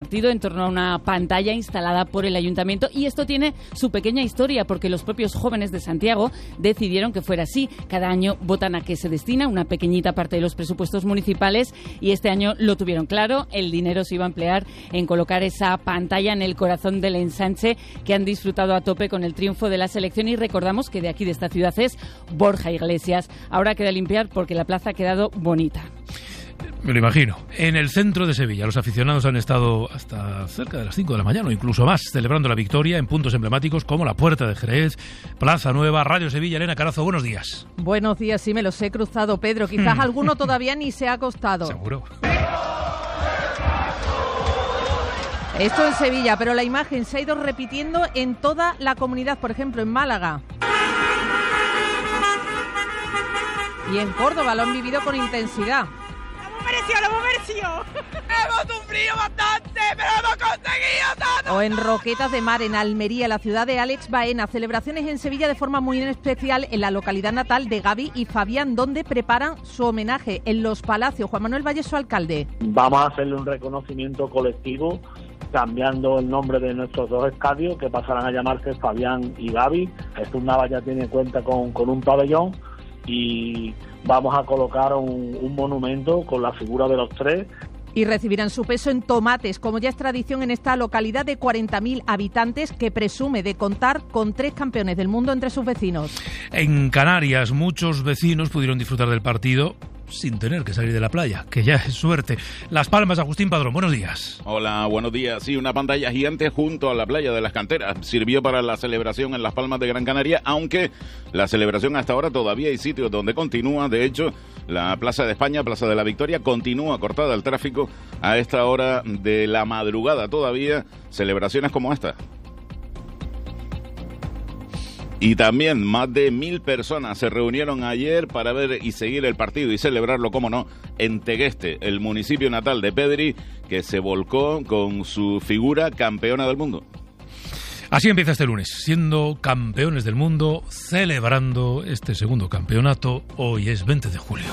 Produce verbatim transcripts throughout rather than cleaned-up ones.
partido en torno a una pantalla instalada por el ayuntamiento, y esto tiene su pequeña historia porque los propios jóvenes de Santiago decidieron que fuera así. Cada año votan a qué se destina una pequeñita parte de los presupuestos municipales y este año lo tuvieron claro. El dinero se iba a emplear en colocar esa pantalla en el corazón del ensanche que han disfrutado a tope con el triunfo de la selección, y recordamos que de aquí de esta ciudad es Borja Iglesias. Ahora queda limpiar porque la plaza ha quedado bonita. Me lo imagino. En el centro de Sevilla, los aficionados han estado hasta cerca de las cinco de la mañana o incluso más, celebrando la victoria en puntos emblemáticos como la Puerta de Jerez, Plaza Nueva, Radio Sevilla. Elena Carazo, buenos días. Buenos días, sí, me los he cruzado, Pedro. Quizás alguno todavía ni se ha acostado. Seguro. Esto en Sevilla, pero la imagen se ha ido repitiendo en toda la comunidad, por ejemplo, en Málaga. Y en Córdoba lo han vivido con intensidad. ¡Lo hemos merecido, lo hemos merecido! ¡Hemos sufrido bastante, pero hemos conseguido todo! O en Roquetas de Mar, en Almería, la ciudad de Alex Baena. Celebraciones en Sevilla de forma muy especial en la localidad natal de Gaby y Fabián, donde preparan su homenaje en Los Palacios. Juan Manuel Valle, su alcalde. Vamos a hacerle un reconocimiento colectivo, cambiando el nombre de nuestros dos estadios, que pasarán a llamarse Fabián y Gaby. Estos Navas ya tiene cuenta con, con un pabellón y vamos a colocar un, un monumento con la figura de los tres. Y recibirán su peso en tomates, como ya es tradición en esta localidad de cuarenta mil habitantes que presume de contar con tres campeones del mundo entre sus vecinos. En Canarias, muchos vecinos pudieron disfrutar del partido sin tener que salir de la playa, que ya es suerte. Las Palmas, Agustín Padrón, buenos días. Hola, buenos días. Sí, una pantalla gigante junto a la playa de las Canteras sirvió para la celebración en Las Palmas de Gran Canaria, aunque la celebración hasta ahora todavía hay sitios donde continúa. De hecho, la Plaza de España, Plaza de la Victoria, continúa cortada al tráfico a esta hora de la madrugada todavía. Celebraciones como esta. Y también más de mil personas se reunieron ayer para ver y seguir el partido y celebrarlo, como no, en Tegueste, el municipio natal de Pedri, que se volcó con su figura campeona del mundo. Así empieza este lunes, siendo campeones del mundo, celebrando este segundo campeonato. Hoy es veinte de julio.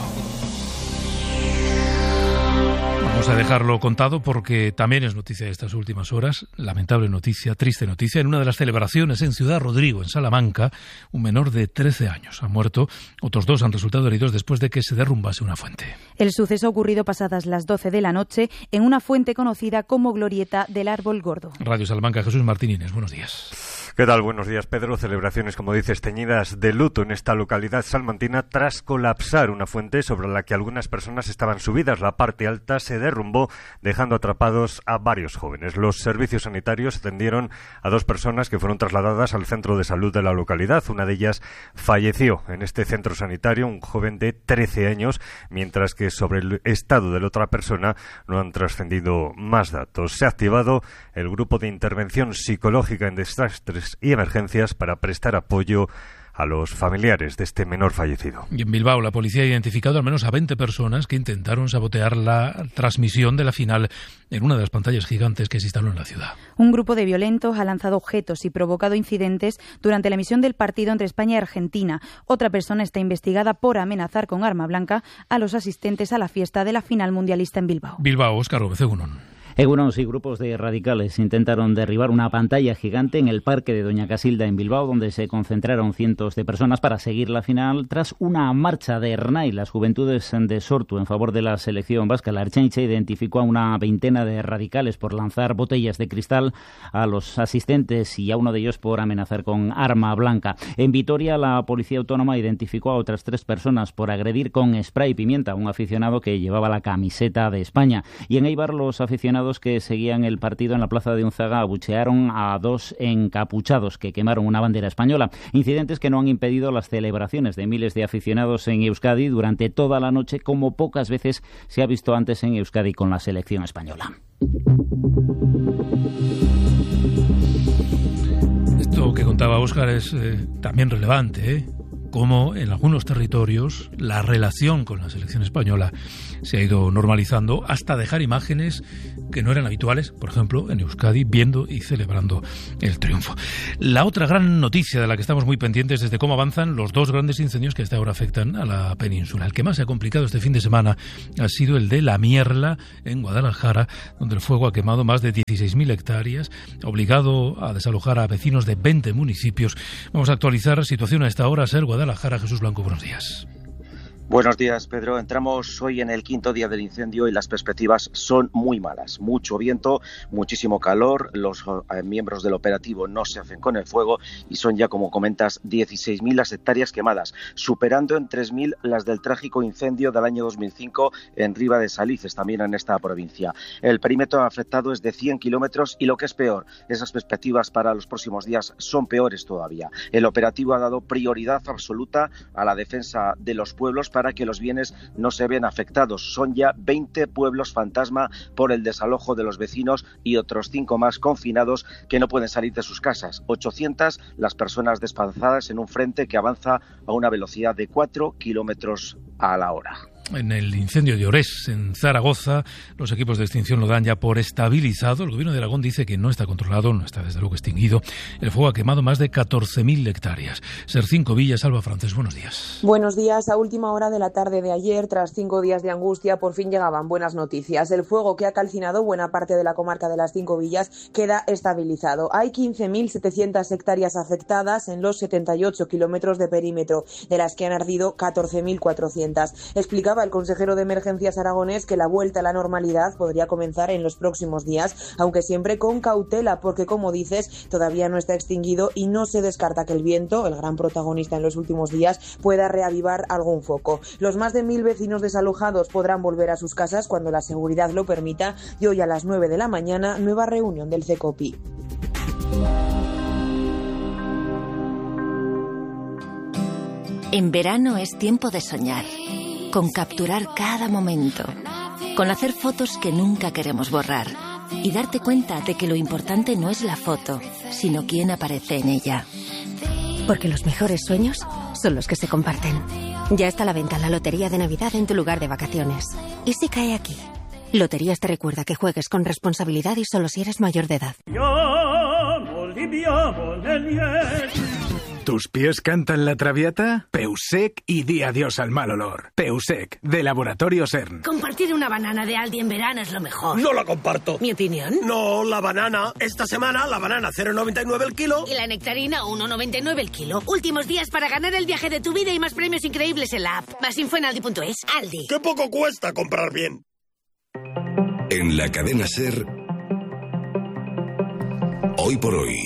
Vamos a dejarlo contado porque también es noticia de estas últimas horas, lamentable noticia, triste noticia. En una de las celebraciones en Ciudad Rodrigo, en Salamanca, un menor de trece años ha muerto. Otros dos han resultado heridos después de que se derrumbase una fuente. El suceso ha ocurrido pasadas las doce de la noche en una fuente conocida como Glorieta del Árbol Gordo. Radio Salamanca, Jesús Martínez, buenos días. ¿Qué tal? Buenos días, Pedro. Celebraciones, como dices, teñidas de luto en esta localidad salmantina tras colapsar una fuente sobre la que algunas personas estaban subidas. La parte alta se derrumbó, dejando atrapados a varios jóvenes. Los servicios sanitarios atendieron a dos personas que fueron trasladadas al centro de salud de la localidad. Una de ellas falleció en este centro sanitario, un joven de trece años, mientras que sobre el estado de la otra persona no han trascendido más datos. Se ha activado el grupo de intervención psicológica en desastres y emergencias para prestar apoyo a los familiares de este menor fallecido. Y en Bilbao, la policía ha identificado al menos a veinte personas que intentaron sabotear la transmisión de la final en una de las pantallas gigantes que se instaló en la ciudad. Un grupo de violentos ha lanzado objetos y provocado incidentes durante la emisión del partido entre España y Argentina. Otra persona está investigada por amenazar con arma blanca a los asistentes a la fiesta de la final mundialista en Bilbao. Bilbao, Óscar Gómez Egunon. Egunones y grupos de radicales intentaron derribar una pantalla gigante en el parque de Doña Casilda en Bilbao, donde se concentraron cientos de personas para seguir la final tras una marcha de Ernai, las juventudes de Sortu, en favor de la selección vasca. La Ertzaintza identificó a una veintena de radicales por lanzar botellas de cristal a los asistentes y a uno de ellos por amenazar con arma blanca. En Vitoria, la Policía Autónoma identificó a otras tres personas por agredir con spray y pimienta a un aficionado que llevaba la camiseta de España. Y en Eibar, los aficionados que seguían el partido en la plaza de Unzaga abuchearon a dos encapuchados que quemaron una bandera española. Incidentes que no han impedido las celebraciones de miles de aficionados en Euskadi durante toda la noche, como pocas veces se ha visto antes en Euskadi con la selección española. Esto que contaba Óscar es eh, también relevante, ¿eh? cómo en algunos territorios la relación con la selección española se ha ido normalizando hasta dejar imágenes que no eran habituales, por ejemplo, en Euskadi, viendo y celebrando el triunfo. La otra gran noticia de la que estamos muy pendientes es de cómo avanzan los dos grandes incendios que hasta ahora afectan a la península. El que más se ha complicado este fin de semana ha sido el de La Mierla, en Guadalajara, donde el fuego ha quemado más de dieciséis mil hectáreas, obligado a desalojar a vecinos de veinte municipios. Vamos a actualizar la situación a esta hora. Ser Guadalajara, Jesús Blanco, buenos días. Buenos días, Pedro. Entramos hoy en el quinto día del incendio y las perspectivas son muy malas. Mucho viento, muchísimo calor, los eh, miembros del operativo no se hacen con el fuego y son ya, como comentas, dieciséis mil las hectáreas quemadas, superando en tres mil las del trágico incendio del año dos mil cinco en Riva de Salices, también en esta provincia. El perímetro afectado es de cien kilómetros y, lo que es peor, esas perspectivas para los próximos días son peores todavía. El operativo ha dado prioridad absoluta a la defensa de los pueblos para que los bienes no se vean afectados. Son ya veinte pueblos fantasma por el desalojo de los vecinos y otros cinco más confinados que no pueden salir de sus casas. ochocientas las personas desplazadas en un frente que avanza a una velocidad de cuatro kilómetros a la hora. En el incendio de Orés, en Zaragoza, los equipos de extinción lo dan ya por estabilizado. El gobierno de Aragón dice que no está controlado, no está desde luego extinguido. El fuego ha quemado más de catorce mil hectáreas. Ser cinco Villas, Alba Francés, buenos días. Buenos días. A última hora de la tarde de ayer, tras cinco días de angustia, por fin llegaban buenas noticias. El fuego, que ha calcinado buena parte de la comarca de las Cinco Villas, queda estabilizado. Hay quince mil setecientas hectáreas afectadas en los setenta y ocho kilómetros de perímetro, de las que han ardido catorce mil cuatrocientas. Explicaba el consejero de Emergencias aragonés que la vuelta a la normalidad podría comenzar en los próximos días, aunque siempre con cautela, porque, como dices, todavía no está extinguido y no se descarta que el viento, el gran protagonista en los últimos días, pueda reavivar algún foco. Los más de mil vecinos desalojados podrán volver a sus casas cuando la seguridad lo permita, y hoy a las nueve de la mañana, nueva reunión del CECOPI. En verano es tiempo de soñar, con capturar cada momento, con hacer fotos que nunca queremos borrar y darte cuenta de que lo importante no es la foto, sino quién aparece en ella. Porque los mejores sueños son los que se comparten. Ya está a la venta la Lotería de Navidad en tu lugar de vacaciones. ¿Y si cae aquí? Loterías te recuerda que juegues con responsabilidad y solo si eres mayor de edad. ¿Tus pies cantan la Traviata? Peusec y di adiós al mal olor. Peusec, de Laboratorio CERN. Compartir una banana de Aldi en verano es lo mejor. No la comparto. ¿Mi opinión? No, la banana. Esta semana la banana cero coma noventa y nueve el kilo. Y la nectarina uno coma noventa y nueve el kilo. Últimos días para ganar el viaje de tu vida y más premios increíbles en la app. Más info en aldi punto es. Aldi. ¡Qué poco cuesta comprar bien! En la cadena SER, hoy por hoy,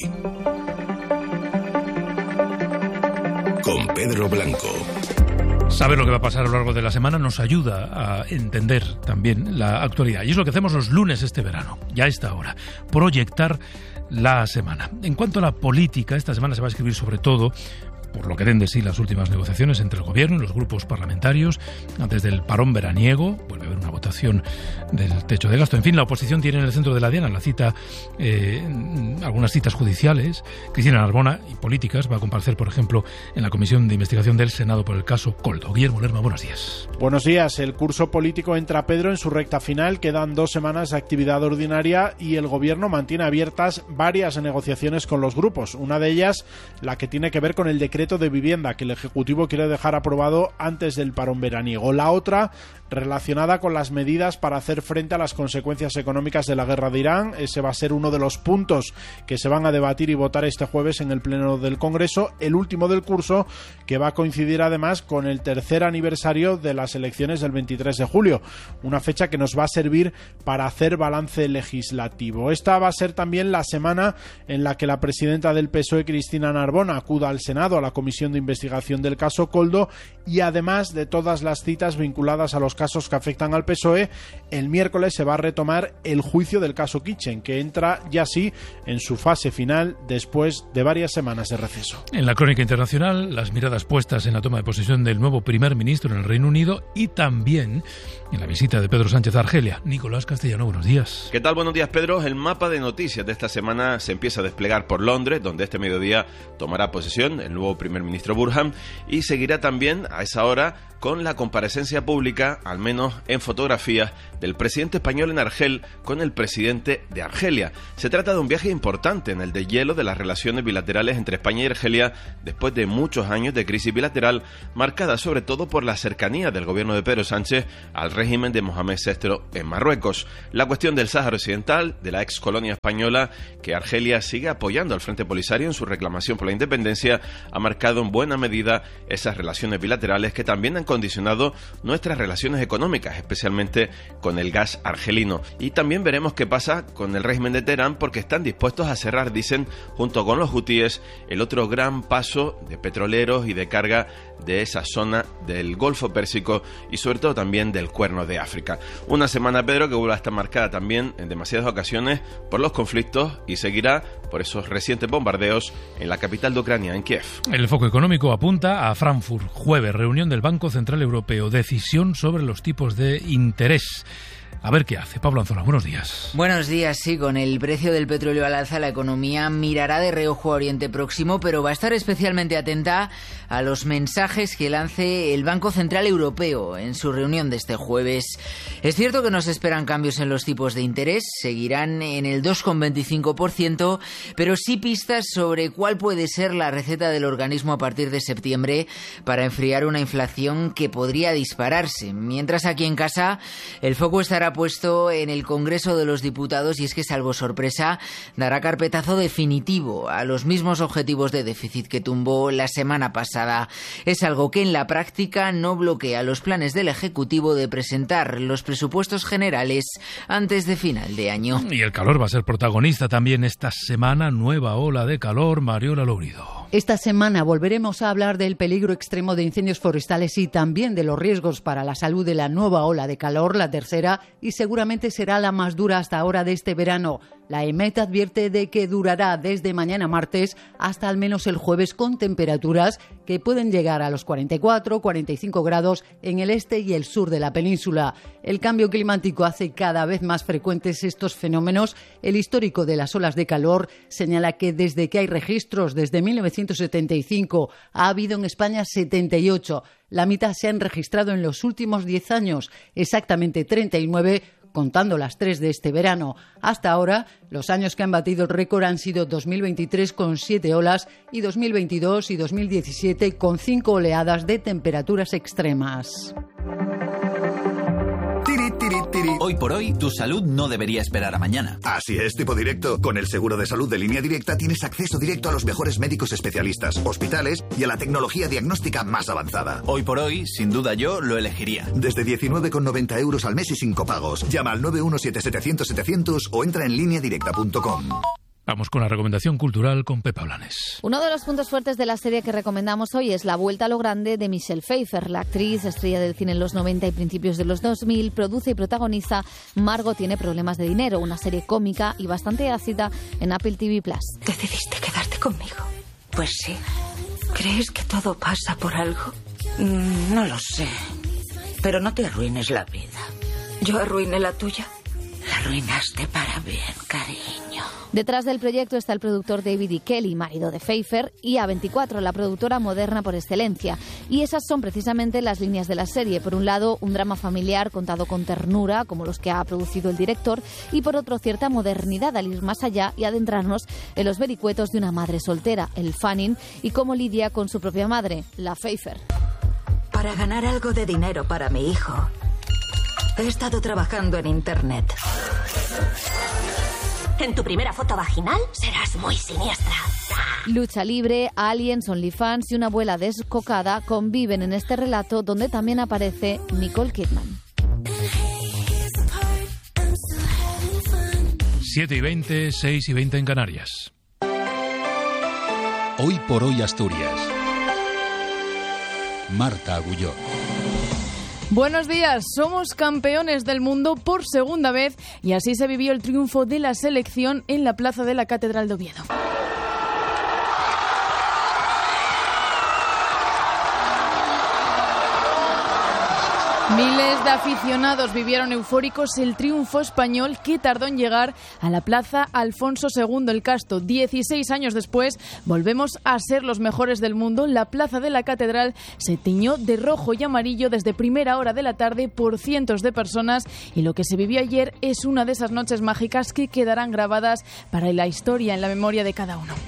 con Pedro Blanco. Saber lo que va a pasar a lo largo de la semana nos ayuda a entender también la actualidad. Y es lo que hacemos los lunes este verano, ya a esta hora, proyectar la semana. En cuanto a la política, esta semana se va a escribir sobre todo por lo que den de sí las últimas negociaciones entre el Gobierno y los grupos parlamentarios, antes del parón veraniego. Vuelve a haber una votación del techo de gasto. En fin, la oposición tiene en el centro de la diana la cita, eh, algunas citas judiciales. Cristina Narbona, y políticas, va a comparecer, por ejemplo, en la Comisión de Investigación del Senado por el caso Koldo. Guillermo Lerma, buenos días. Buenos días. El curso político entra, Pedro, en su recta final. Quedan dos semanas de actividad ordinaria y el Gobierno mantiene abiertas varias negociaciones con los grupos. Una de ellas, la que tiene que ver con el decreto de vivienda que el Ejecutivo quiere dejar aprobado antes del parón veraniego. La otra, relacionada con las medidas para hacer frente a las consecuencias económicas de la guerra de Irán. Ese va a ser uno de los puntos que se van a debatir y votar este jueves en el Pleno del Congreso, el último del curso, que va a coincidir además con el tercer aniversario de las elecciones del veintitrés de julio, una fecha que nos va a servir para hacer balance legislativo. Esta va a ser también la semana en la que la presidenta del P S O E, Cristina Narbona, acuda al Senado, a la Comisión de Investigación del caso Koldo, y además de todas las citas vinculadas a los casos que afectan al P S O E, el miércoles se va a retomar el juicio del caso Kitchen, que entra ya sí en su fase final después de varias semanas de receso. En la crónica internacional, las miradas puestas en la toma de posesión del nuevo primer ministro en el Reino Unido y también en la visita de Pedro Sánchez a Argelia. Nicolás Castellano, buenos días. ¿Qué tal? Buenos días, Pedro. El mapa de noticias de esta semana se empieza a desplegar por Londres, donde este mediodía tomará posesión el nuevo primer ministro Burhan, y seguirá también a esa hora con la comparecencia pública, al menos en fotografías, del presidente español en Argel con el presidente de Argelia. Se trata de un viaje importante en el deshielo de las relaciones bilaterales entre España y Argelia después de muchos años de crisis bilateral, marcada sobre todo por la cercanía del gobierno de Pedro Sánchez al régimen de Mohamed sexto en Marruecos. La cuestión del Sáhara Occidental, de la ex colonia española, que Argelia sigue apoyando al Frente Polisario en su reclamación por la independencia, ha marcado en buena medida esas relaciones bilaterales que también han condicionado nuestras relaciones económicas, especialmente con el gas argelino. Y también veremos qué pasa con el régimen de Teherán, porque están dispuestos a cerrar, dicen, junto con los hutíes, el otro gran paso de petroleros y de carga de esa zona del Golfo Pérsico y sobre todo también del Cuerno de África. Una semana, Pedro, que vuelve a estar marcada también en demasiadas ocasiones por los conflictos y seguirá por esos recientes bombardeos en la capital de Ucrania, en Kiev. El foco económico apunta a Frankfurt. Jueves, reunión del Banco Central Europeo, decisión sobre los tipos de interés. A ver qué hace. Pablo Anzola, buenos días. Buenos días, sí, con el precio del petróleo al alza, la economía mirará de reojo a Oriente Próximo, pero va a estar especialmente atenta a los mensajes que lance el Banco Central Europeo en su reunión de este jueves. Es cierto que nos esperan cambios en los tipos de interés, seguirán en el dos coma veinticinco por ciento, pero sí pistas sobre cuál puede ser la receta del organismo a partir de septiembre para enfriar una inflación que podría dispararse. Mientras aquí en casa, el foco estará puesto en el Congreso de los Diputados y es que, salvo sorpresa, dará carpetazo definitivo a los mismos objetivos de déficit que tumbó la semana pasada. Es algo que en la práctica no bloquea los planes del Ejecutivo de presentar los presupuestos generales antes de final de año. Y el calor va a ser protagonista también esta semana, nueva ola de calor. Mariola Lourido. Esta semana volveremos a hablar del peligro extremo de incendios forestales y también de los riesgos para la salud de la nueva ola de calor, la tercera, y seguramente será la más dura hasta ahora de este verano. La EMET advierte de que durará desde mañana martes hasta al menos el jueves, con temperaturas que pueden llegar a los cuarenta y cuatro, cuarenta y cinco grados en el este y el sur de la península. El cambio climático hace cada vez más frecuentes estos fenómenos. El histórico de las olas de calor señala que desde que hay registros, desde mil novecientos setenta y cinco, ha habido en España setenta y ocho. La mitad se han registrado en los últimos diez años, exactamente treinta y nueve, contando las tres de este verano. Hasta ahora, los años que han batido el récord han sido dos mil veintitrés con siete olas y dos mil veintidós y dos mil diecisiete con cinco oleadas de temperaturas extremas. Hoy por hoy, tu salud no debería esperar a mañana. Así es, Tipo Directo. Con el seguro de salud de Línea Directa tienes acceso directo a los mejores médicos especialistas, hospitales y a la tecnología diagnóstica más avanzada. Hoy por hoy, sin duda yo lo elegiría. Desde diecinueve con noventa euros al mes y sin copagos. Llama al nueve uno siete setecientos setecientos o entra en línea directa punto com. Vamos con la recomendación cultural con Pepa Blanes. Uno de los puntos fuertes de la serie que recomendamos hoy es La vuelta a lo grande de Michelle Pfeiffer. La actriz, estrella del cine en los noventa y principios de los dos mil, produce y protagoniza Margot tiene problemas de dinero, una serie cómica y bastante ácida en Apple T V Plus. ¿Decidiste quedarte conmigo? Pues sí. ¿Crees que todo pasa por algo? Mm, no lo sé. Pero no te arruines la vida. ¿Yo arruiné la tuya? La arruinaste para bien, cariño. Detrás del proyecto está el productor David E. Kelly, marido de Pfeiffer, y A veinticuatro, la productora moderna por excelencia. Y esas son precisamente las líneas de la serie. Por un lado, un drama familiar contado con ternura, como los que ha producido el director, y por otro, cierta modernidad al ir más allá y adentrarnos en los vericuetos de una madre soltera, el Fanning, y cómo lidia con su propia madre, la Pfeiffer. Para ganar algo de dinero para mi hijo, he estado trabajando en Internet. En tu primera foto vaginal serás muy siniestra. Lucha libre, aliens, OnlyFans y una abuela descocada conviven en este relato donde también aparece Nicole Kidman. siete y veinte, seis y veinte en Canarias. Hoy por hoy Asturias. Marta Agulló. Buenos días, somos campeones del mundo por segunda vez y así se vivió el triunfo de la selección en la plaza de la Catedral de Oviedo. Miles de aficionados vivieron eufóricos el triunfo español que tardó en llegar a la Plaza Alfonso segundo el Casto. dieciséis años después volvemos a ser los mejores del mundo. La Plaza de la Catedral se tiñó de rojo y amarillo desde primera hora de la tarde por cientos de personas, y lo que se vivió ayer es una de esas noches mágicas que quedarán grabadas para la historia, en la memoria de cada uno.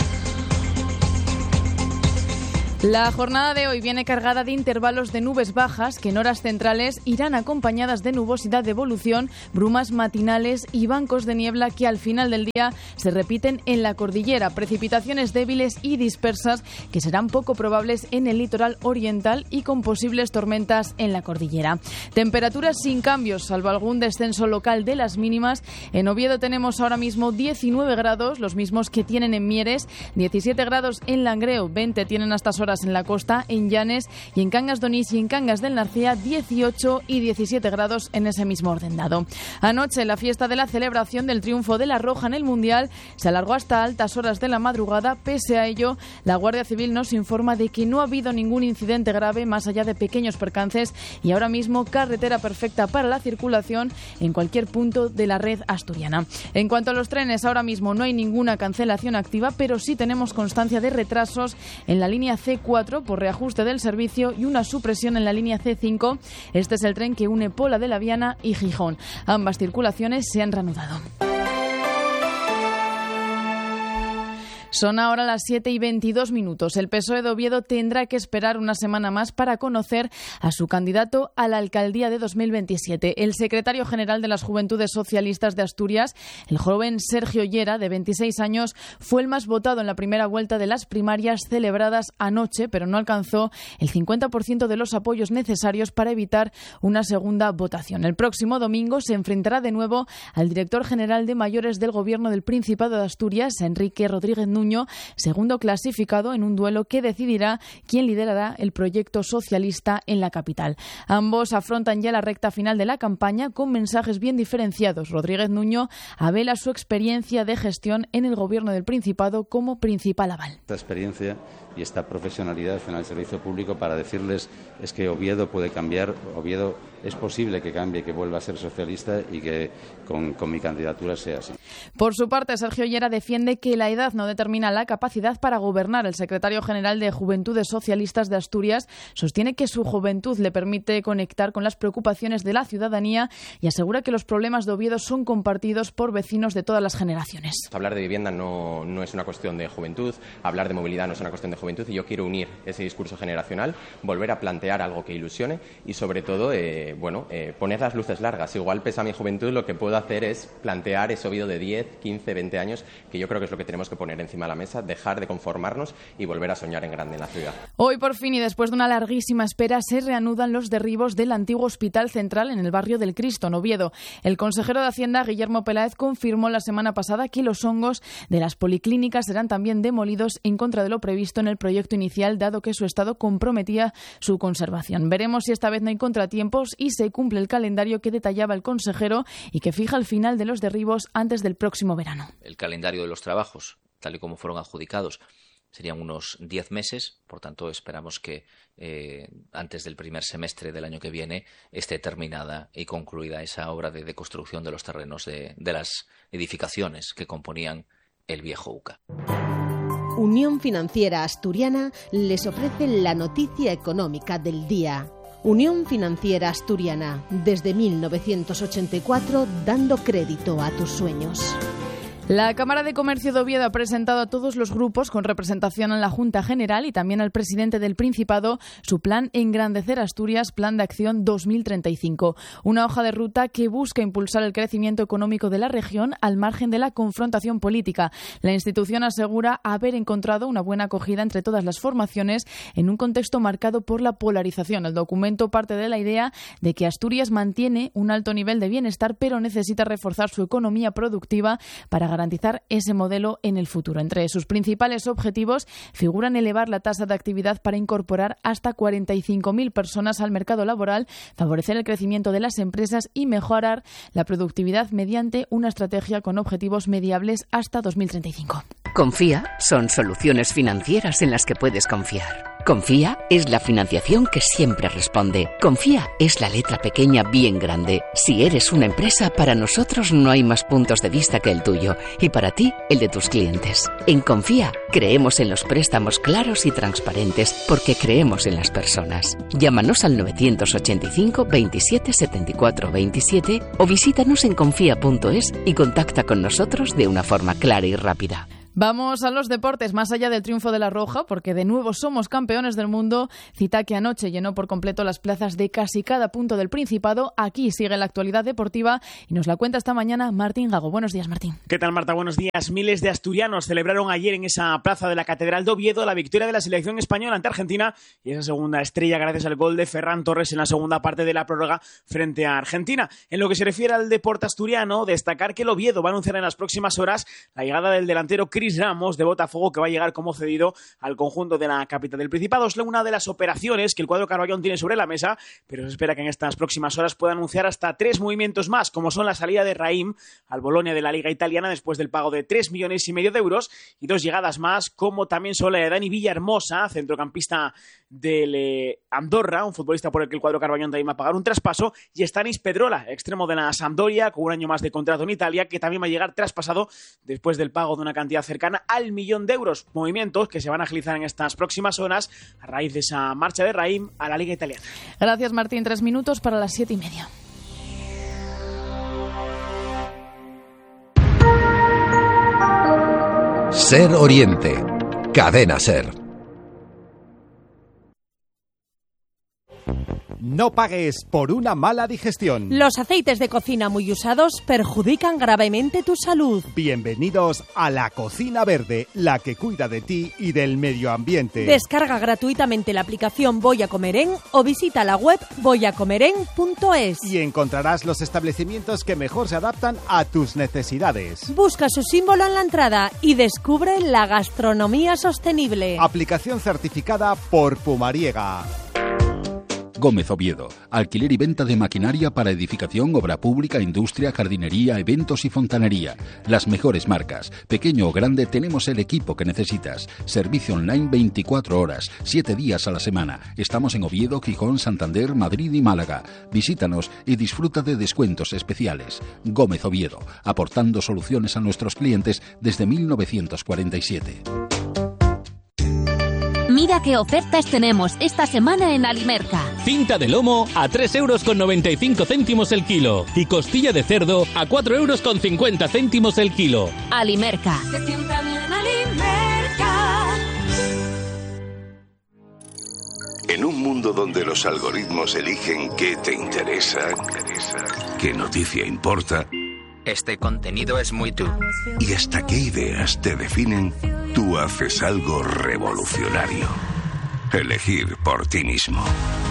La jornada de hoy viene cargada de intervalos de nubes bajas que en horas centrales irán acompañadas de nubosidad de evolución, brumas matinales y bancos de niebla que al final del día se repiten en la cordillera. Precipitaciones débiles y dispersas que serán poco probables en el litoral oriental y con posibles tormentas en la cordillera. Temperaturas sin cambios, salvo algún descenso local de las mínimas. En Oviedo tenemos ahora mismo diecinueve grados, los mismos que tienen en Mieres, diecisiete grados en Langreo, veinte tienen a estas horas en la costa, en Llanes y en Cangas de Onís y en Cangas del Narcea, dieciocho y diecisiete grados en ese mismo orden dado. Anoche la fiesta de la celebración del triunfo de la Roja en el Mundial se alargó hasta altas horas de la madrugada. Pese a ello, la Guardia Civil nos informa de que no ha habido ningún incidente grave más allá de pequeños percances, y ahora mismo carretera perfecta para la circulación en cualquier punto de la red asturiana. En cuanto a los trenes, ahora mismo no hay ninguna cancelación activa, pero sí tenemos constancia de retrasos en la línea ce cuatro por reajuste del servicio y una supresión en la línea ce cinco. Este es el tren que une Pola de la Viana y Gijón. Ambas circulaciones se han reanudado. Son ahora las siete y veintidós minutos. El P S O E de Oviedo tendrá que esperar una semana más para conocer a su candidato a la alcaldía de dos mil veintisiete. El secretario general de las Juventudes Socialistas de Asturias, el joven Sergio Llera, de veintiséis años, fue el más votado en la primera vuelta de las primarias celebradas anoche, pero no alcanzó el cincuenta por ciento de los apoyos necesarios para evitar una segunda votación. El próximo domingo se enfrentará de nuevo al director general de mayores del Gobierno del Principado de Asturias, Enrique Rodríguez Núñez, segundo clasificado, en un duelo que decidirá quién liderará el proyecto socialista en la capital. Ambos afrontan ya la recta final de la campaña con mensajes bien diferenciados. Rodríguez Nuño avela su experiencia de gestión en el Gobierno del Principado como principal aval. Esta experiencia y esta profesionalidad en el servicio público para decirles es que Oviedo puede cambiar, Oviedo es posible que cambie, que vuelva a ser socialista y que con, con mi candidatura sea así. Por su parte, Sergio Llera defiende que la edad no determina la capacidad para gobernar. El secretario general de Juventudes Socialistas de Asturias sostiene que su juventud le permite conectar con las preocupaciones de la ciudadanía y asegura que los problemas de Oviedo son compartidos por vecinos de todas las generaciones. Hablar de vivienda no, no es una cuestión de juventud, hablar de movilidad no es una cuestión de juventud, y yo quiero unir ese discurso generacional, volver a plantear algo que ilusione y sobre todo eh, bueno, eh, poner las luces largas. Igual pese a mi juventud, lo que puedo hacer es plantear ese Oviedo de diez, quince, veinte años, que yo creo que es lo que tenemos que poner encima de la mesa, dejar de conformarnos y volver a soñar en grande en la ciudad. Hoy por fin, y después de una larguísima espera, se reanudan los derribos del antiguo Hospital Central en el barrio del Cristo, en Oviedo. El consejero de Hacienda, Guillermo Peláez, confirmó la semana pasada que los hongos de las policlínicas serán también demolidos en contra de lo previsto en el proyecto inicial, dado que su estado comprometía su conservación. Veremos si esta vez no hay contratiempos y se cumple el calendario que detallaba el consejero y que fija el final de los derribos antes del próximo verano. El calendario de los trabajos, tal y como fueron adjudicados, serían unos diez meses, por tanto esperamos que eh, antes del primer semestre del año que viene esté terminada y concluida esa obra de deconstrucción de los terrenos de, de las edificaciones que componían el viejo U C A. Unión Financiera Asturiana les ofrece la noticia económica del día. Unión Financiera Asturiana, desde mil novecientos ochenta y cuatro, dando crédito a tus sueños. La Cámara de Comercio de Oviedo ha presentado a todos los grupos con representación en la Junta General y también al presidente del Principado su plan Engrandecer Asturias, Plan de Acción dos mil treinta y cinco. Una hoja de ruta que busca impulsar el crecimiento económico de la región al margen de la confrontación política. La institución asegura haber encontrado una buena acogida entre todas las formaciones en un contexto marcado por la polarización. El documento parte de la idea de que Asturias mantiene un alto nivel de bienestar, pero necesita reforzar su economía productiva para garantizar ese modelo en el futuro. Entre sus principales objetivos figuran elevar la tasa de actividad para incorporar hasta cuarenta y cinco mil personas al mercado laboral, favorecer el crecimiento de las empresas y mejorar la productividad mediante una estrategia con objetivos mediables hasta dos mil treinta y cinco. Confía son soluciones financieras en las que puedes confiar. Confía es la financiación que siempre responde. Confía es la letra pequeña bien grande. Si eres una empresa, para nosotros no hay más puntos de vista que el tuyo y para ti, el de tus clientes. En Confía creemos en los préstamos claros y transparentes porque creemos en las personas. Llámanos al novecientos ochenta y cinco veintisiete setenta y cuatro veintisiete o visítanos en confía punto es y contacta con nosotros de una forma clara y rápida. Vamos a los deportes, más allá del triunfo de la Roja, porque de nuevo somos campeones del mundo. Cita que anoche llenó por completo las plazas de casi cada punto del Principado. Aquí sigue la actualidad deportiva y nos la cuenta esta mañana Martín Gago. Buenos días, Martín. ¿Qué tal, Marta? Buenos días. Miles de asturianos celebraron ayer en esa plaza de la Catedral de Oviedo la victoria de la selección española ante Argentina y esa segunda estrella gracias al gol de Ferran Torres en la segunda parte de la prórroga frente a Argentina. En lo que se refiere al deporte asturiano, destacar que el Oviedo va a anunciar en las próximas horas la llegada del delantero Cris Ramos de Botafogo, que va a llegar como cedido al conjunto de la capital del Principado. Es una de las operaciones que el cuadro Carballón tiene sobre la mesa, pero se espera que en estas próximas horas pueda anunciar hasta tres movimientos más, como son la salida de Raim al Bolonia de la Liga Italiana después del pago de tres millones y medio de euros y dos llegadas más, como también son la de Dani Villahermosa, centrocampista del eh, Andorra, un futbolista por el que el cuadro Carballón también va a pagar un traspaso, y Stanis Pedrola, extremo de la Sampdoria, con un año más de contrato en Italia, que también va a llegar traspasado después del pago de una cantidad cercana al millón de euros. Movimientos que se van a agilizar en estas próximas horas a raíz de esa marcha de Raim a la Liga Italiana. Gracias, Martín. Tres minutos para las siete y media. Ser Oriente. Cadena Ser. No pagues por una mala digestión. Los aceites de cocina muy usados perjudican gravemente tu salud. Bienvenidos a la Cocina Verde, la que cuida de ti y del medio ambiente. Descarga gratuitamente la aplicación Voy a Comerén o visita la web voy a comerén punto es. Y encontrarás los establecimientos que mejor se adaptan a tus necesidades. Busca su símbolo en la entrada y descubre la gastronomía sostenible. Aplicación certificada por Pumariega. Gómez Oviedo. Alquiler y venta de maquinaria para edificación, obra pública, industria, jardinería, eventos y fontanería. Las mejores marcas. Pequeño o grande, tenemos el equipo que necesitas. Servicio online veinticuatro horas, siete días a la semana. Estamos en Oviedo, Gijón, Santander, Madrid y Málaga. Visítanos y disfruta de descuentos especiales. Gómez Oviedo. Aportando soluciones a nuestros clientes desde mil novecientos cuarenta y siete. Mira qué ofertas tenemos esta semana en Alimerca. Cinta de lomo a tres euros con noventa y cinco céntimos el kilo y costilla de cerdo a cuatro euros con cincuenta céntimos el kilo. Alimerca. Se sienta bien Alimerca. En un mundo donde los algoritmos eligen qué te interesa, qué noticia importa, este contenido es muy tú. y hasta qué ideas te definen, tú haces algo revolucionario. Elegir por ti mismo.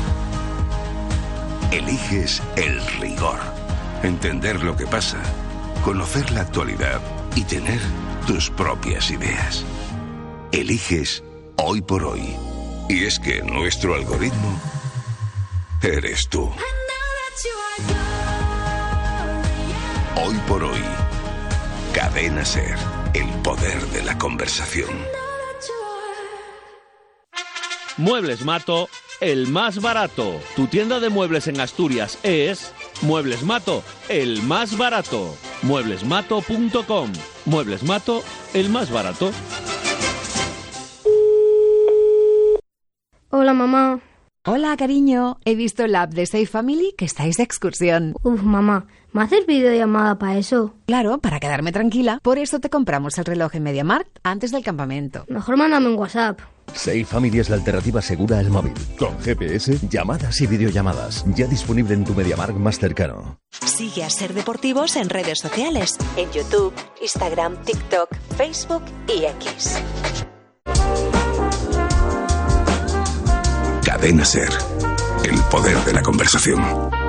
Eliges el rigor. Entender lo que pasa, conocer la actualidad y tener tus propias ideas. Eliges Hoy por Hoy. Y es que nuestro algoritmo eres tú. Hoy por Hoy. Cadena Ser. El poder de la conversación. Muebles Mato, el más barato. Tu tienda de muebles en Asturias es Muebles Mato, el más barato. muebles mato punto com. Muebles Mato, el más barato. Hola, mamá. Hola, cariño. He visto en la app de Safe Family que estáis de excursión. Uf, mamá, ¿me haces videollamada para eso? Claro, para quedarme tranquila. Por eso te compramos el reloj en MediaMarkt antes del campamento. Mejor mándame un WhatsApp. Safe Family es la alternativa segura al móvil. Con G P S, llamadas y videollamadas. Ya disponible en tu MediaMarkt más cercano. Sigue a Ser Deportivos en redes sociales. En YouTube, Instagram, TikTok, Facebook y X. Cadena Ser. El poder de la conversación.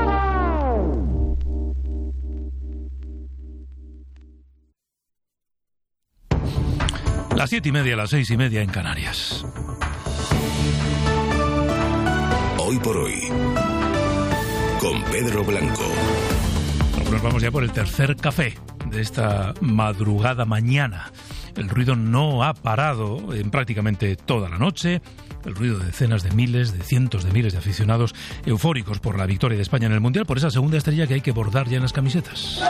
Las siete y media, las seis y media en Canarias. Hoy por Hoy. Con Pedro Blanco. Nos vamos ya por el tercer café de esta madrugada mañana. El ruido no ha parado en prácticamente toda la noche. El ruido de decenas de miles, de cientos de miles de aficionados eufóricos por la victoria de España en el Mundial, por esa segunda estrella que hay que bordar ya en las camisetas.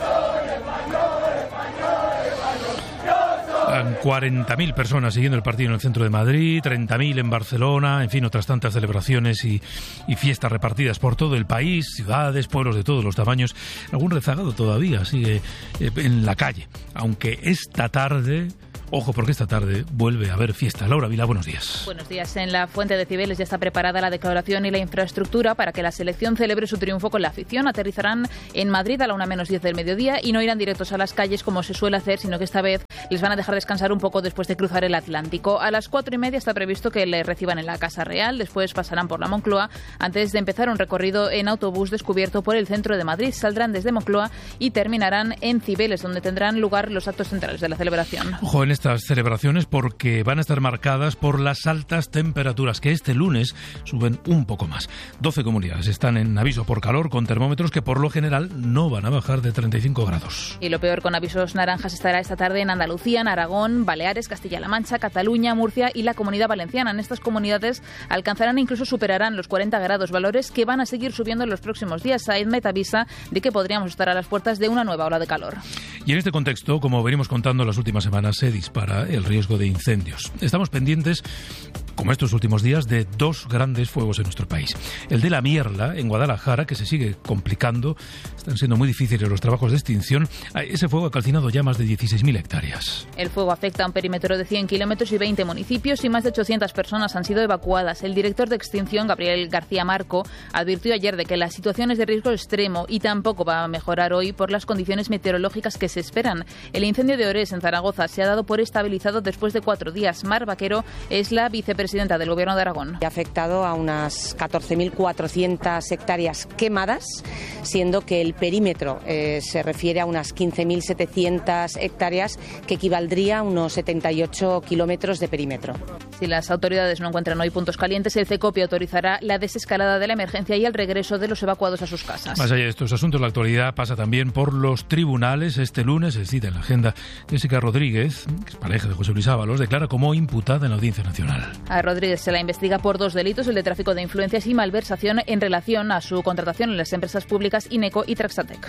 cuarenta mil personas siguiendo el partido en el centro de Madrid, treinta mil en Barcelona, en fin, otras tantas celebraciones y, y fiestas repartidas por todo el país, ciudades, pueblos de todos los tamaños. Algún rezagado todavía sigue eh, en la calle, aunque esta tarde... Ojo, porque esta tarde vuelve a haber fiesta. Laura Vila, buenos días. Buenos días. En la Fuente de Cibeles ya está preparada la declaración y la infraestructura para que la selección celebre su triunfo con la afición. Aterrizarán en Madrid a la una menos diez del mediodía y no irán directos a las calles como se suele hacer, sino que esta vez les van a dejar descansar un poco después de cruzar el Atlántico. A las cuatro y media está previsto que le reciban en la Casa Real. Después pasarán por la Moncloa antes de empezar un recorrido en autobús descubierto por el centro de Madrid. Saldrán desde Moncloa y terminarán en Cibeles, donde tendrán lugar los actos centrales de la celebración. Ojo en estas celebraciones porque van a estar marcadas por las altas temperaturas que este lunes suben un poco más. doce comunidades están en aviso por calor con termómetros que por lo general no van a bajar de treinta y cinco grados. Y lo peor con avisos naranjas estará esta tarde en Andalucía, en Aragón, Baleares, Castilla-La Mancha, Cataluña, Murcia y la Comunidad Valenciana. En estas comunidades alcanzarán e incluso superarán los cuarenta grados, valores que van a seguir subiendo en los próximos días. Saedmet avisa de que podríamos estar a las puertas de una nueva ola de calor. Y en este contexto, como venimos contando las últimas semanas, se dispara el riesgo de incendios. Estamos pendientes, como estos últimos días, de dos grandes fuegos en nuestro país. El de La Mierla, en Guadalajara, que se sigue complicando. Están siendo muy difíciles los trabajos de extinción. Ese fuego ha calcinado ya más de dieciséis mil hectáreas. El fuego afecta a un perímetro de cien kilómetros y veinte municipios y más de ochocientas personas han sido evacuadas. El director de extinción, Gabriel García Marco, advirtió ayer de que la situación es de riesgo extremo y tampoco va a mejorar hoy por las condiciones meteorológicas que se esperan. El incendio de Orés, en Zaragoza, se ha dado por estabilizado después de cuatro días. Mar Vaquero es la vicepresidenta del Gobierno de Aragón. Ha afectado a unas catorce mil cuatrocientas hectáreas quemadas, siendo que el perímetro eh, se refiere a unas quince mil setecientas hectáreas, que equivaldría a unos setenta y ocho kilómetros de perímetro. Si las autoridades no encuentran hoy puntos calientes, el CECOPI autorizará la desescalada de la emergencia y el regreso de los evacuados a sus casas. Más allá de estos asuntos, la actualidad pasa también por los tribunales. Este lunes se cita en la agenda Jessica Rodríguez, que es pareja de José Luis Ábalos, declara como imputada en la Audiencia Nacional. A Rodríguez se la investiga por dos delitos, el de tráfico de influencias y malversación en relación a su contratación en las empresas públicas Ineco y Traxatec.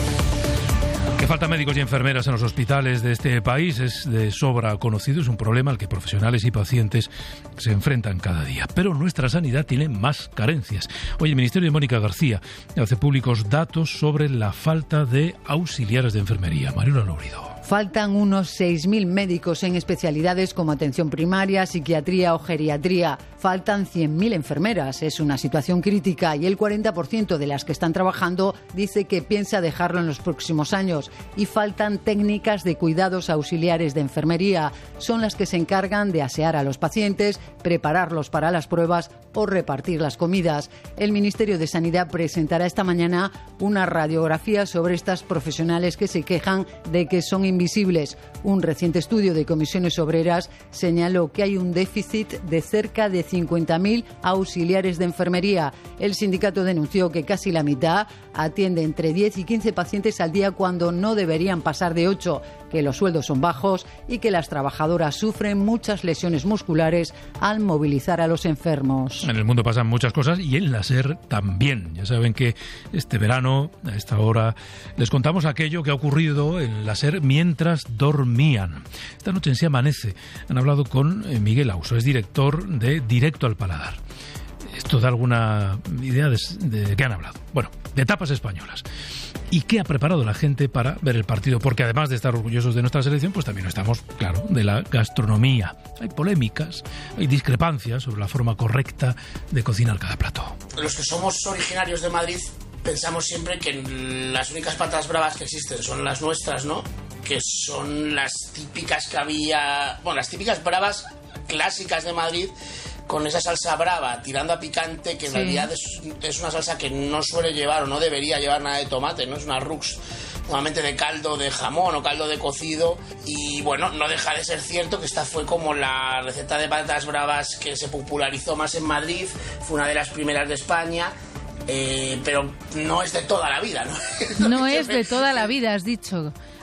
Que falta médicos y enfermeras en los hospitales de este país es de sobra conocido, es un problema al que profesionales y pacientes se enfrentan cada día. Pero nuestra sanidad tiene más carencias. Hoy el Ministerio de Mónica García hace públicos datos sobre la falta de auxiliares de enfermería. Mariola Lourido. Faltan unos seis mil médicos en especialidades como atención primaria, psiquiatría o geriatría. Faltan cien mil enfermeras. Es una situación crítica y el cuarenta por ciento de las que están trabajando dice que piensa dejarlo en los próximos años. Y faltan técnicas de cuidados auxiliares de enfermería. Son las que se encargan de asear a los pacientes, prepararlos para las pruebas o repartir las comidas. El Ministerio de Sanidad presentará esta mañana una radiografía sobre estas profesionales que se quejan de que son invisibles. Un reciente estudio de Comisiones Obreras señaló que hay un déficit de cerca de cincuenta mil auxiliares de enfermería. El sindicato denunció que casi la mitad atiende entre diez y quince pacientes al día cuando no deberían pasar de ocho, que los sueldos son bajos y que las trabajadoras sufren muchas lesiones musculares al movilizar a los enfermos. En el mundo pasan muchas cosas y en la SER también. Ya saben que este verano, a esta hora, les contamos aquello que ha ocurrido en la SER mientras dormían. Esta noche en Se Amanece han hablado con Miguel Auso, es director de Directo al Paladar. ¿Esto da alguna idea de, de qué han hablado? Bueno, de tapas españolas. ¿Y qué ha preparado la gente para ver el partido? Porque además de estar orgullosos de nuestra selección, pues también estamos, claro, de la gastronomía. Hay polémicas, hay discrepancias sobre la forma correcta de cocinar cada plato. Los que somos originarios de Madrid pensamos siempre que las únicas patatas bravas que existen son las nuestras, ¿no? Que son las típicas que había... Bueno, las típicas bravas clásicas de Madrid, con esa salsa brava tirando a picante, que en sí. realidad es, es una salsa que no suele llevar o no debería llevar nada de tomate, ¿no? Es una rux normalmente de caldo de jamón o caldo de cocido. Y bueno, no deja de ser cierto que esta fue como la receta de patatas bravas que se popularizó más en Madrid, fue una de las primeras de España. Eh, pero no es de toda la vida, ¿no? No es de toda la vida, has dicho.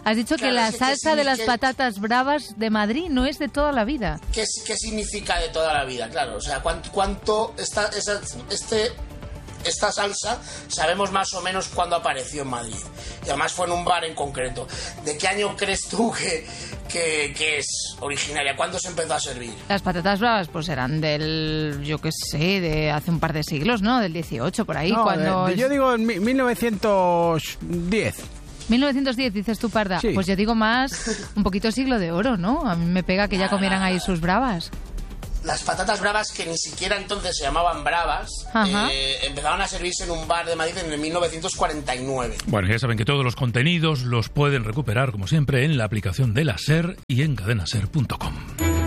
Has dicho Claro, que la es que salsa sí, de las que- patatas bravas de Madrid no es de toda la vida. ¿Qué, qué significa de toda la vida? Claro, o sea, cuánto, cuánto esta, esa, este, esta salsa sabemos más o menos cuándo apareció en Madrid. Y además fue en un bar en concreto. ¿De qué año crees tú que, que, que es originaria? ¿Cuándo se empezó a servir? Las patatas bravas pues eran del, yo qué sé, de hace un par de siglos, ¿no? Del dieciocho, por ahí. No, cuando de- de- yo digo en mi- mil novecientos diez. mil novecientos diez, dices tú, Parda. Sí. Pues yo digo más, un poquito siglo de oro, ¿no? A mí me pega que ya comieran ahí sus bravas. Las patatas bravas, que ni siquiera entonces se llamaban bravas, Ajá. eh, empezaron a servirse en un bar de Madrid en el mil novecientos cuarenta y nueve. Bueno, ya saben que todos los contenidos los pueden recuperar, como siempre, en la aplicación de la SER y en cadena ser punto com.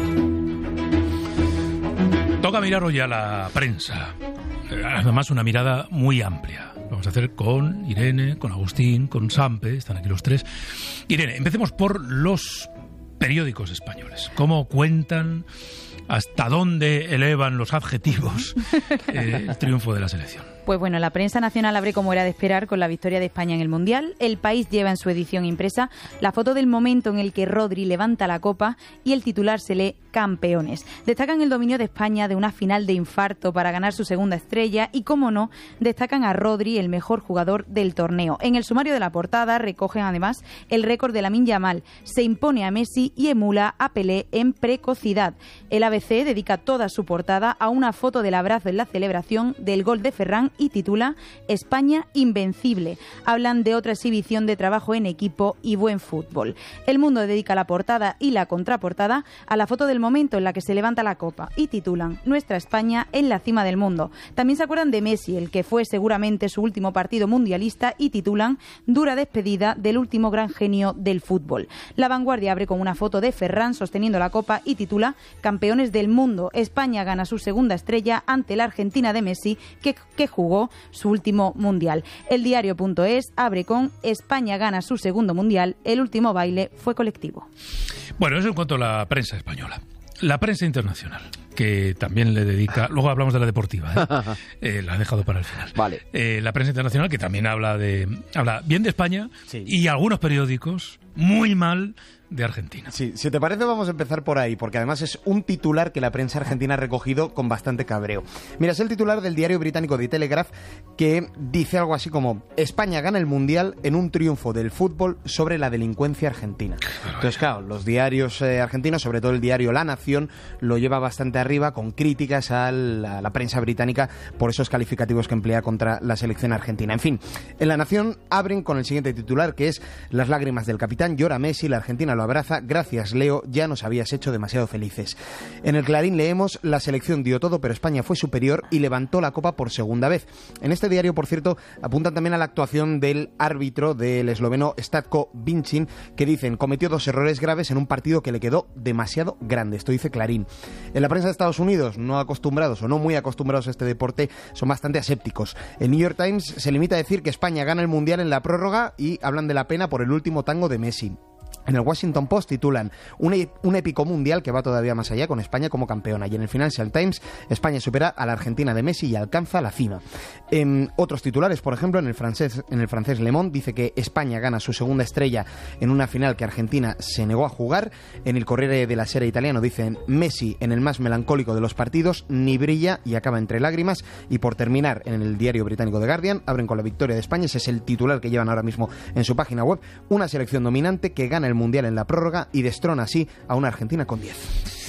Toca mirar hoy a la prensa. Eh, Además, una mirada muy amplia. Lo vamos a hacer con Irene, con Agustín, con Sampe, están aquí los tres. Irene, empecemos por los periódicos españoles. ¿Cómo cuentan, hasta dónde elevan los adjetivos eh, el triunfo de la selección? Pues bueno, la prensa nacional abre como era de esperar con la victoria de España en el Mundial. El País lleva en su edición impresa la foto del momento en el que Rodri levanta la copa y el titular se lee campeones. Destacan el dominio de España de una final de infarto para ganar su segunda estrella y, como no, destacan a Rodri, el mejor jugador del torneo. En el sumario de la portada recogen además el récord de Lamine Yamal. Se impone a Messi y emula a Pelé en precocidad. El A B C dedica toda su portada a una foto del abrazo en la celebración del gol de Ferran y titula España invencible. Hablan de otra exhibición de trabajo en equipo y buen fútbol. El Mundo dedica la portada y la contraportada a la foto del momento en la que se levanta la copa y titulan Nuestra España en la cima del mundo. También se acuerdan de Messi, el que fue seguramente su último partido mundialista, y titulan Dura despedida del último gran genio del fútbol. La Vanguardia abre con una foto de Ferran sosteniendo la copa y titula Campeones del mundo. España gana su segunda estrella ante la Argentina de Messi, que, que jugó su último mundial. El diario.es abre con España gana su segundo mundial, el último baile fue colectivo. Bueno, eso en cuanto a la prensa española. La prensa internacional, que también le dedica... Luego hablamos de la deportiva, ¿eh? Eh, la he dejado para el final. Vale. Eh, la prensa internacional, que también habla de habla bien de España, Sí. y algunos periódicos muy mal de Argentina. Sí, si te parece vamos a empezar por ahí, porque además es un titular que la prensa argentina ha recogido con bastante cabreo. Mira, es el titular del diario británico The Telegraph, que dice algo así como: España gana el Mundial en un triunfo del fútbol sobre la delincuencia argentina. Entonces, claro, los diarios eh, argentinos, sobre todo el diario La Nación, lo lleva bastante arriba con críticas a la, a la prensa británica por esos calificativos que emplea contra la selección argentina. En fin, en La Nación abren con el siguiente titular, que es Las lágrimas del capitán, llora Messi, la Argentina lo abraza, gracias Leo, ya nos habías hecho demasiado felices. En el Clarín leemos: la selección dio todo, pero España fue superior y levantó la copa por segunda vez. En este diario, por cierto, apuntan también a la actuación del árbitro del esloveno Statko Vincin, que dicen cometió dos errores graves en un partido que le quedó demasiado grande. Esto dice Clarín. En la prensa de Estados Unidos, no acostumbrados o no muy acostumbrados a este deporte, son bastante asépticos. El New York Times se limita a decir que España gana el Mundial en la prórroga y hablan de la pena por el último tango de Messi. En el Washington Post titulan un, un épico mundial que va todavía más allá, con España como campeona. Y en el Financial Times, España supera a la Argentina de Messi y alcanza la cima. En otros titulares, por ejemplo, en el francés, en el francés Le Monde dice que España gana su segunda estrella en una final que Argentina se negó a jugar. En el Corriere della Sera italiano dicen Messi, en el más melancólico de los partidos, ni brilla y acaba entre lágrimas. Y por terminar, en el diario británico The Guardian, abren con la victoria de España. Ese es el titular que llevan ahora mismo en su página web. Una selección dominante que gana el Mundial en la prórroga y destrona así a una Argentina con diez.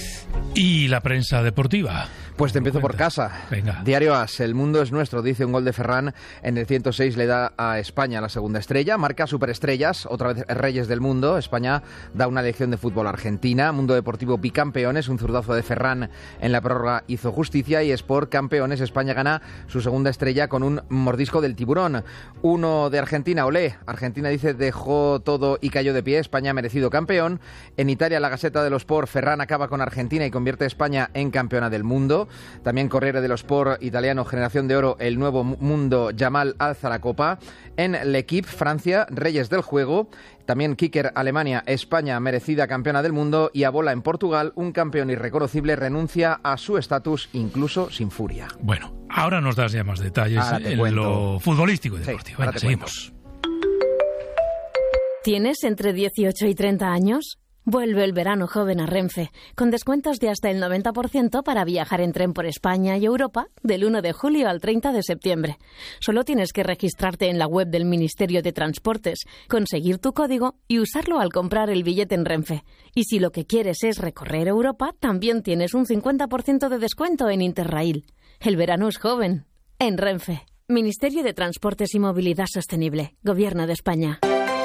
¿Y la prensa deportiva? Pues te empiezo por casa. Venga. Diario As, el mundo es nuestro, dice un gol de Ferran en el ciento seis, le da a España la segunda estrella, marca superestrellas, otra vez reyes del mundo. España da una lección de fútbol a Argentina. Mundo Deportivo bicampeones, un zurdazo de Ferran en la prórroga hizo justicia. Y Sport campeones, España gana su segunda estrella con un mordisco del tiburón. Uno de Argentina, olé. Argentina dice dejó todo y cayó de pie, España merecido campeón. En Italia, la Gaceta dello Sport, Ferran acaba con Argentina y convierte a España en campeona del mundo. También Corriere dello Sport italiano, generación de oro, el nuevo mundo, Yamal alza la copa. En L'Equipe, Francia, reyes del juego. También Kicker, Alemania, España merecida campeona del mundo. Y Abola en Portugal, un campeón irreconocible renuncia a su estatus incluso sin furia. Bueno, ahora nos das ya más detalles Ahora te en cuento. lo futbolístico y deportivo. Sí, ahora Venga, te cuento. seguimos. ¿Tienes entre dieciocho y treinta años? Vuelve el verano joven a Renfe, con descuentos de hasta el noventa por ciento para viajar en tren por España y Europa del uno de julio al treinta de septiembre. Solo tienes que registrarte en la web del Ministerio de Transportes, conseguir tu código y usarlo al comprar el billete en Renfe. Y si lo que quieres es recorrer Europa, también tienes un cincuenta por ciento de descuento en Interrail. El verano es joven. En Renfe. Ministerio de Transportes y Movilidad Sostenible. Gobierno de España.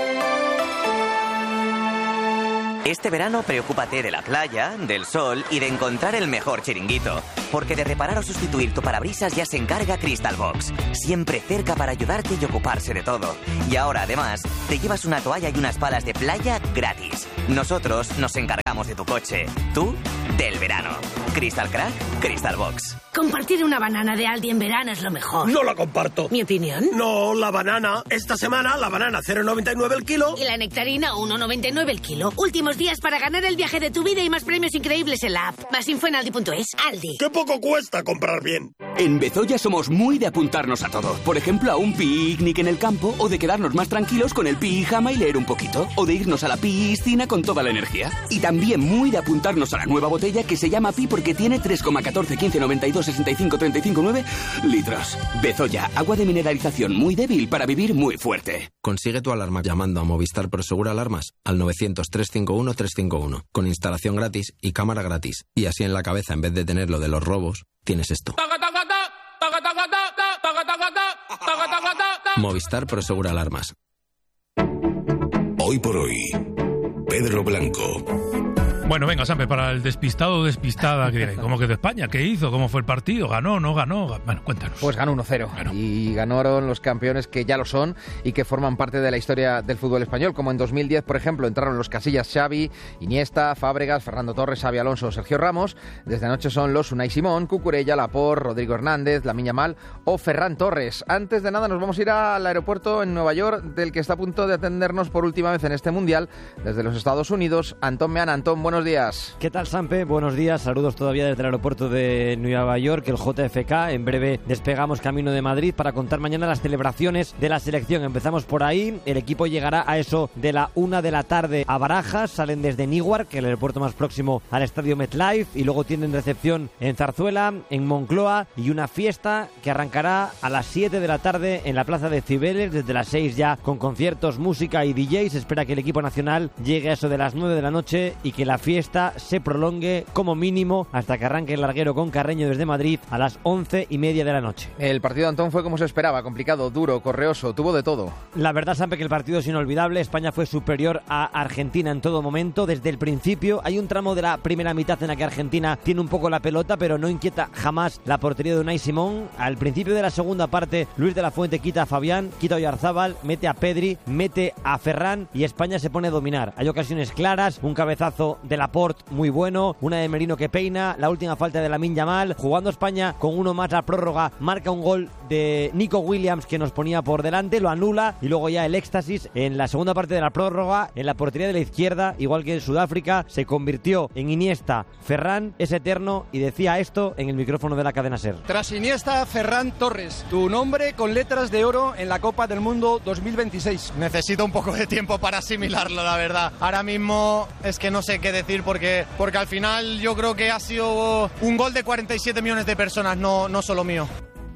Este verano preocúpate de la playa, del sol y de encontrar el mejor chiringuito. Porque de reparar o sustituir tu parabrisas ya se encarga Crystal Box. Siempre cerca para ayudarte y ocuparse de todo. Y ahora, además, te llevas una toalla y unas palas de playa gratis. Nosotros nos encargamos de tu coche. Tú, del verano. Crystal Crack, Crystal Box. Compartir una banana de Aldi en verano es lo mejor. No la comparto. ¿Mi opinión? No, la banana. Esta semana la banana cero coma noventa y nueve el kilo. Y la nectarina uno coma noventa y nueve el kilo. Últimos días para ganar el viaje de tu vida y más premios increíbles en la app. Más info en aldi punto es. Aldi. ¡Qué poco cuesta comprar bien! En Bezoya somos muy de apuntarnos a todo. Por ejemplo, a un picnic en el campo o de quedarnos más tranquilos con el pijama y leer un poquito. O de irnos a la piscina con toda la energía. Y también muy de apuntarnos a la nueva botella que se llama Pi porque tiene tres coma catorce, quince, noventa y dos, sesenta y cinco, treinta y cinco, nueve litros. Bezoya, agua de mineralización muy débil para vivir muy fuerte. Consigue tu alarma llamando a Movistar Prosegur Alarmas al novecientos, trescientos cincuenta y uno, trescientos cincuenta y uno con instalación gratis y cámara gratis. Y así en la cabeza, en vez de tener lo de los robos, tienes esto. Movistar Prosegur Alarmas. Hoy por hoy, Pedro Blanco. Bueno, venga, Sampe, para el despistado o despistada, que diré, ¿cómo que de España? ¿Qué hizo? ¿Cómo fue el partido? ¿Ganó? ¿No ganó? Bueno, cuéntanos. Pues ganó uno cero. Ganó. Y ganaron los campeones que ya lo son y que forman parte de la historia del fútbol español, como en dos mil diez, por ejemplo, entraron los Casillas Xavi, Iniesta, Fábregas, Fernando Torres, Xavi Alonso, Sergio Ramos. Desde anoche son los Unai Simón, Cucurella, Laporte, Rodrigo Hernández, Lamine Yamal o Ferran Torres. Antes de nada nos vamos a ir al aeropuerto en Nueva York, del que está a punto de atendernos por última vez en este Mundial, desde los Estados Unidos, Antón Meana. Antón, buenos días. ¿Qué tal, Sampe? Buenos días, saludos todavía desde el aeropuerto de Nueva York, el J F K. En breve despegamos camino de Madrid para contar mañana las celebraciones de la selección. Empezamos por ahí, el equipo llegará a eso de la una de la tarde a Barajas, salen desde Newark, que es el aeropuerto más próximo al estadio MetLife, y luego tienen recepción en Zarzuela, en Moncloa, y una fiesta que arrancará a las siete de la tarde en la plaza de Cibeles, desde las seis ya con conciertos, música y D Js. Se espera que el equipo nacional llegue a eso de las nueve de la noche y que la fiesta se prolongue como mínimo hasta que arranque el larguero con Carreño desde Madrid a las once y media de la noche. El partido, Antón, fue como se esperaba, complicado, duro, correoso, tuvo de todo. La verdad, Sampe, que el partido es inolvidable. España fue superior a Argentina en todo momento, desde el principio. Hay un tramo de la primera mitad en la que Argentina tiene un poco la pelota, pero no inquieta jamás la portería de Unai Simón. Al principio de la segunda parte, Luis de la Fuente quita a Fabián, quita a Oyarzábal, mete a Pedri, mete a Ferran y España se pone a dominar. Hay ocasiones claras, un cabezazo de Laporte muy bueno, una de Merino que peina, la última falta de Lamine Yamal. Jugando España con uno más la prórroga, marca un gol de Nico Williams que nos ponía por delante, lo anula y luego ya el éxtasis en la segunda parte de la prórroga, en la portería de la izquierda, igual que en Sudáfrica, se convirtió en Iniesta. Ferran es eterno y decía esto en el micrófono de la cadena SER. Tras Iniesta, Ferran Torres, tu nombre con letras de oro en la Copa del Mundo dos mil veintiséis. Necesito un poco de tiempo para asimilarlo, la verdad. Ahora mismo es que no sé qué decir porque, porque al final yo creo que ha sido un gol de cuarenta y siete millones de personas, no, no solo mío.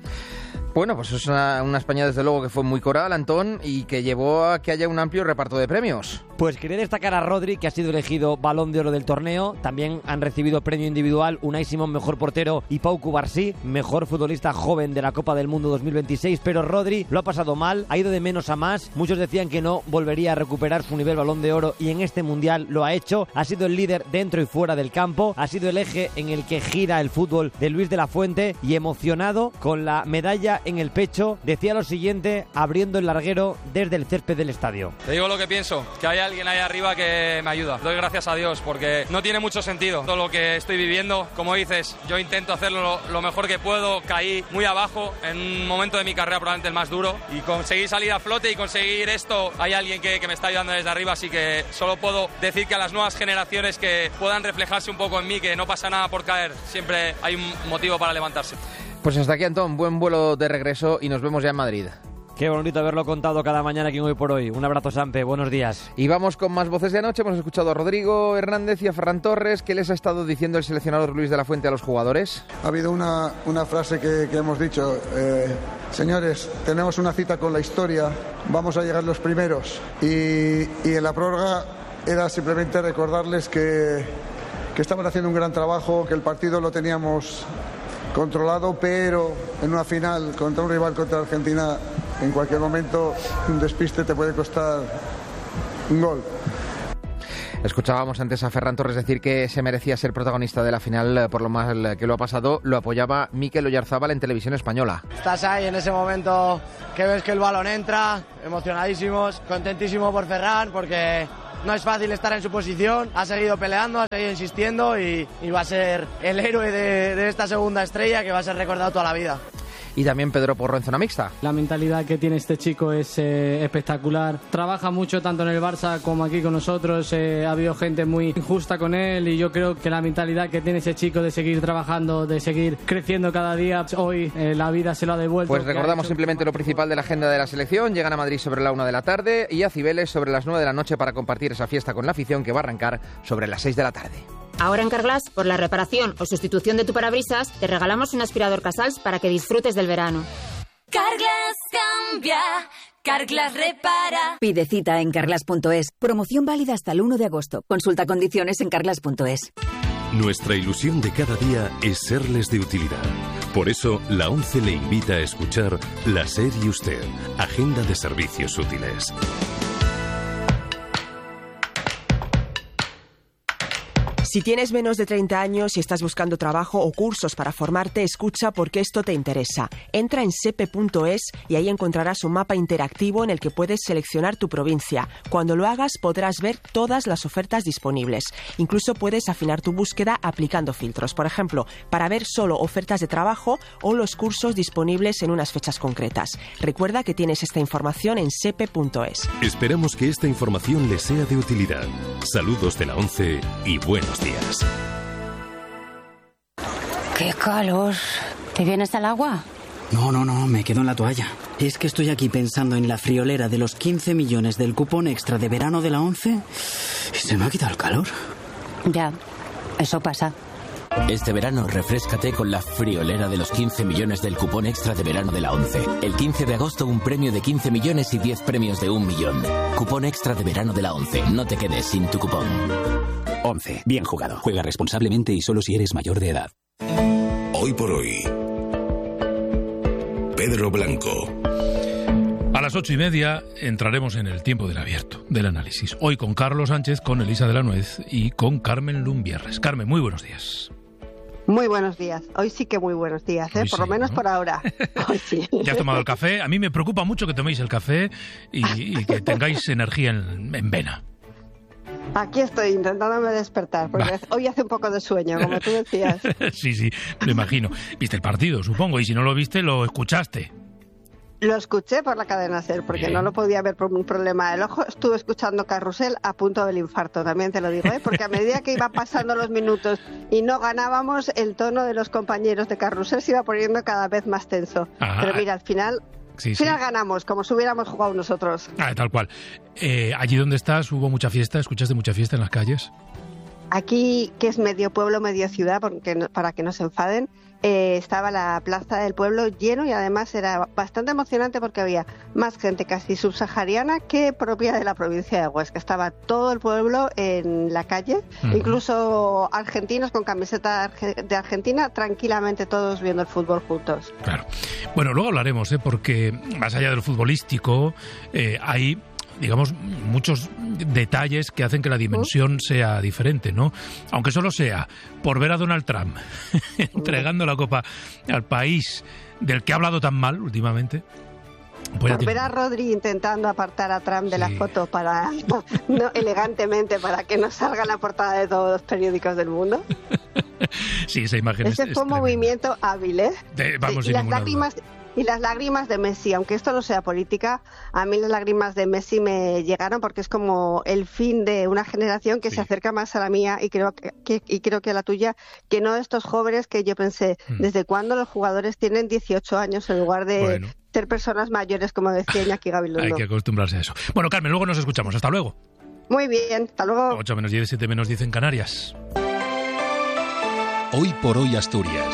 Bueno, pues es una, una España desde luego que fue muy coral, Antón, y que llevó a que haya un amplio reparto de premios. Pues quería destacar a Rodri, que ha sido elegido Balón de Oro del torneo. También han recibido premio individual Unai Simón, mejor portero, y Pau Cubarsí, mejor futbolista joven de la Copa del Mundo dos mil veintiséis. Pero Rodri lo ha pasado mal, ha ido de menos a más. Muchos decían que no volvería a recuperar su nivel Balón de Oro y en este Mundial lo ha hecho. Ha sido el líder dentro y fuera del campo. Ha sido el eje en el que gira el fútbol de Luis de la Fuente y emocionado con la medalla en el pecho, decía lo siguiente abriendo el larguero desde el césped del estadio. Te digo lo que pienso, que hay alguien ahí arriba que me ayuda. Doy gracias a Dios porque no tiene mucho sentido todo lo que estoy viviendo. Como dices, yo intento hacerlo lo, lo mejor que puedo. Caí muy abajo en un momento de mi carrera probablemente el más duro y conseguí salir a flote y conseguir esto. Hay alguien que, que me está ayudando desde arriba, así que solo puedo decir que a las nuevas generaciones que puedan reflejarse un poco en mí, que no pasa nada por caer, siempre hay un motivo para levantarse. Pues hasta aquí, Antón, buen vuelo de regreso y nos vemos ya en Madrid. Qué bonito haberlo contado cada mañana aquí en Hoy por Hoy. Un abrazo, Sampe, buenos días. Y vamos con más voces de anoche. Hemos escuchado a Rodrigo Hernández y a Ferran Torres. ¿Qué les ha estado diciendo el seleccionador Luis de la Fuente a los jugadores? Ha habido una, una frase que, que hemos dicho, eh, señores, tenemos una cita con la historia, vamos a llegar los primeros. Y, y en la prórroga era simplemente recordarles que, que estaban haciendo un gran trabajo, que el partido lo teníamos controlado, pero en una final contra un rival, contra Argentina, en cualquier momento un despiste te puede costar un gol. Escuchábamos antes a Ferran Torres decir que se merecía ser protagonista de la final por lo mal que lo ha pasado. Lo apoyaba Mikel Oyarzábal en Televisión Española. Estás ahí en ese momento que ves que el balón entra, emocionadísimos, contentísimo por Ferran porque no es fácil estar en su posición, ha seguido peleando, ha seguido insistiendo y, y va a ser el héroe de, de esta segunda estrella que va a ser recordado toda la vida. Y también Pedro Porro en zona mixta. La mentalidad que tiene este chico es eh, espectacular. Trabaja mucho tanto en el Barça como aquí con nosotros. Eh, ha habido gente muy injusta con él y yo creo que la mentalidad que tiene ese chico de seguir trabajando, de seguir creciendo cada día, hoy eh, la vida se lo ha devuelto. Pues recordamos simplemente lo principal de la agenda de la selección. Llegan a Madrid sobre la una de la tarde y a Cibeles sobre las nueve de la noche para compartir esa fiesta con la afición que va a arrancar sobre las seis de la tarde. Ahora en Carglass, por la reparación o sustitución de tu parabrisas, te regalamos un aspirador Casals para que disfrutes del verano. Carglass cambia, Carglass repara. Pide cita en carglass punto es. Promoción válida hasta el uno de agosto. Consulta condiciones en carglass punto es. Nuestra ilusión de cada día es serles de utilidad. Por eso, la ONCE le invita a escuchar La SER y Usted, Agenda de Servicios Útiles. Si tienes menos de treinta años y estás buscando trabajo o cursos para formarte, escucha porque esto te interesa. Entra en sepe punto es y ahí encontrarás un mapa interactivo en el que puedes seleccionar tu provincia. Cuando lo hagas podrás ver todas las ofertas disponibles. Incluso puedes afinar tu búsqueda aplicando filtros, por ejemplo, para ver solo ofertas de trabajo o los cursos disponibles en unas fechas concretas. Recuerda que tienes esta información en sepe punto es. Esperamos que esta información les sea de utilidad. Saludos de la ONCE y buenos días. ¡Qué calor! ¿Te vienes al agua? No, no, no, me quedo en la toalla. Es que estoy aquí pensando en la friolera de los quince millones del cupón extra de verano de la ONCE y se me ha quitado el calor. Ya, eso pasa. Este verano refréscate con la friolera de los quince millones del cupón extra de verano de la ONCE. El quince de agosto un premio de quince millones y diez premios de un millón. Cupón extra de verano de la ONCE. No te quedes sin tu cupón. ONCE. Bien jugado. Juega responsablemente y solo si eres mayor de edad. Hoy por hoy. Pedro Blanco. A las ocho y media entraremos en el tiempo del abierto, del análisis. Hoy con Carlos Sánchez, con Elisa de la Nuez y con Carmen Lumbierres. Carmen, muy buenos días. Muy buenos días. Hoy sí que muy buenos días, ¿eh? Por sí, lo menos, ¿no? Por ahora. Hoy sí. ¿Ya has tomado el café? A mí me preocupa mucho que toméis el café y, y que tengáis energía en, en vena. Aquí estoy intentándome despertar, porque bah. hoy hace un poco de sueño, como tú decías. Sí, sí, me imagino. Viste el partido, supongo, y si no lo viste, lo escuchaste. Lo escuché por la cadena SER, porque Bien. no lo podía ver por un problema del ojo. Estuve escuchando Carrusel a punto del infarto, también te lo digo, ¿eh? Porque a medida que iban pasando los minutos y no ganábamos, el tono de los compañeros de Carrusel se iba poniendo cada vez más tenso. Ajá. Pero mira, al final... Sí, sí. Al final ganamos, como si hubiéramos jugado nosotros. Ah, tal cual. Eh, allí donde estás, ¿hubo mucha fiesta? ¿Escuchaste mucha fiesta en las calles? Aquí, que es medio pueblo, medio ciudad, porque no, para que no se enfaden, eh, estaba la plaza del pueblo lleno y además era bastante emocionante porque había más gente casi subsahariana que propia de la provincia de Huesca. Estaba todo el pueblo en la calle, uh-huh. incluso argentinos con camiseta de Argentina, tranquilamente todos viendo el fútbol juntos. Claro. Bueno, luego hablaremos, ¿eh? Porque más allá del futbolístico, eh, hay... digamos, muchos detalles que hacen que la dimensión uh. sea diferente, ¿no? Aunque solo sea por ver a Donald Trump entregando la copa al país del que ha hablado tan mal últimamente. Pues por ver a Rodri intentando apartar a Trump de sí. la foto para no, elegantemente para que no salga en la portada de todos los periódicos del mundo. Sí, esa imagen Ese es, fue un movimiento hábil, ¿eh? De, vamos, sí, y las lágrimas duda. Y las lágrimas de Messi, aunque esto no sea política, a mí las lágrimas de Messi me llegaron porque es como el fin de una generación que sí. se acerca más a la mía y creo que, que, y creo que a la tuya, que no estos jóvenes que yo pensé, hmm. ¿desde cuándo los jugadores tienen dieciocho años en lugar de bueno. ser personas mayores, como decía Iñaki Gabilondo. Hay que acostumbrarse a eso. Bueno, Carmen, luego nos escuchamos. Hasta luego. Muy bien, hasta luego. ocho menos diez, siete menos diez en Canarias. Hoy por hoy Asturias.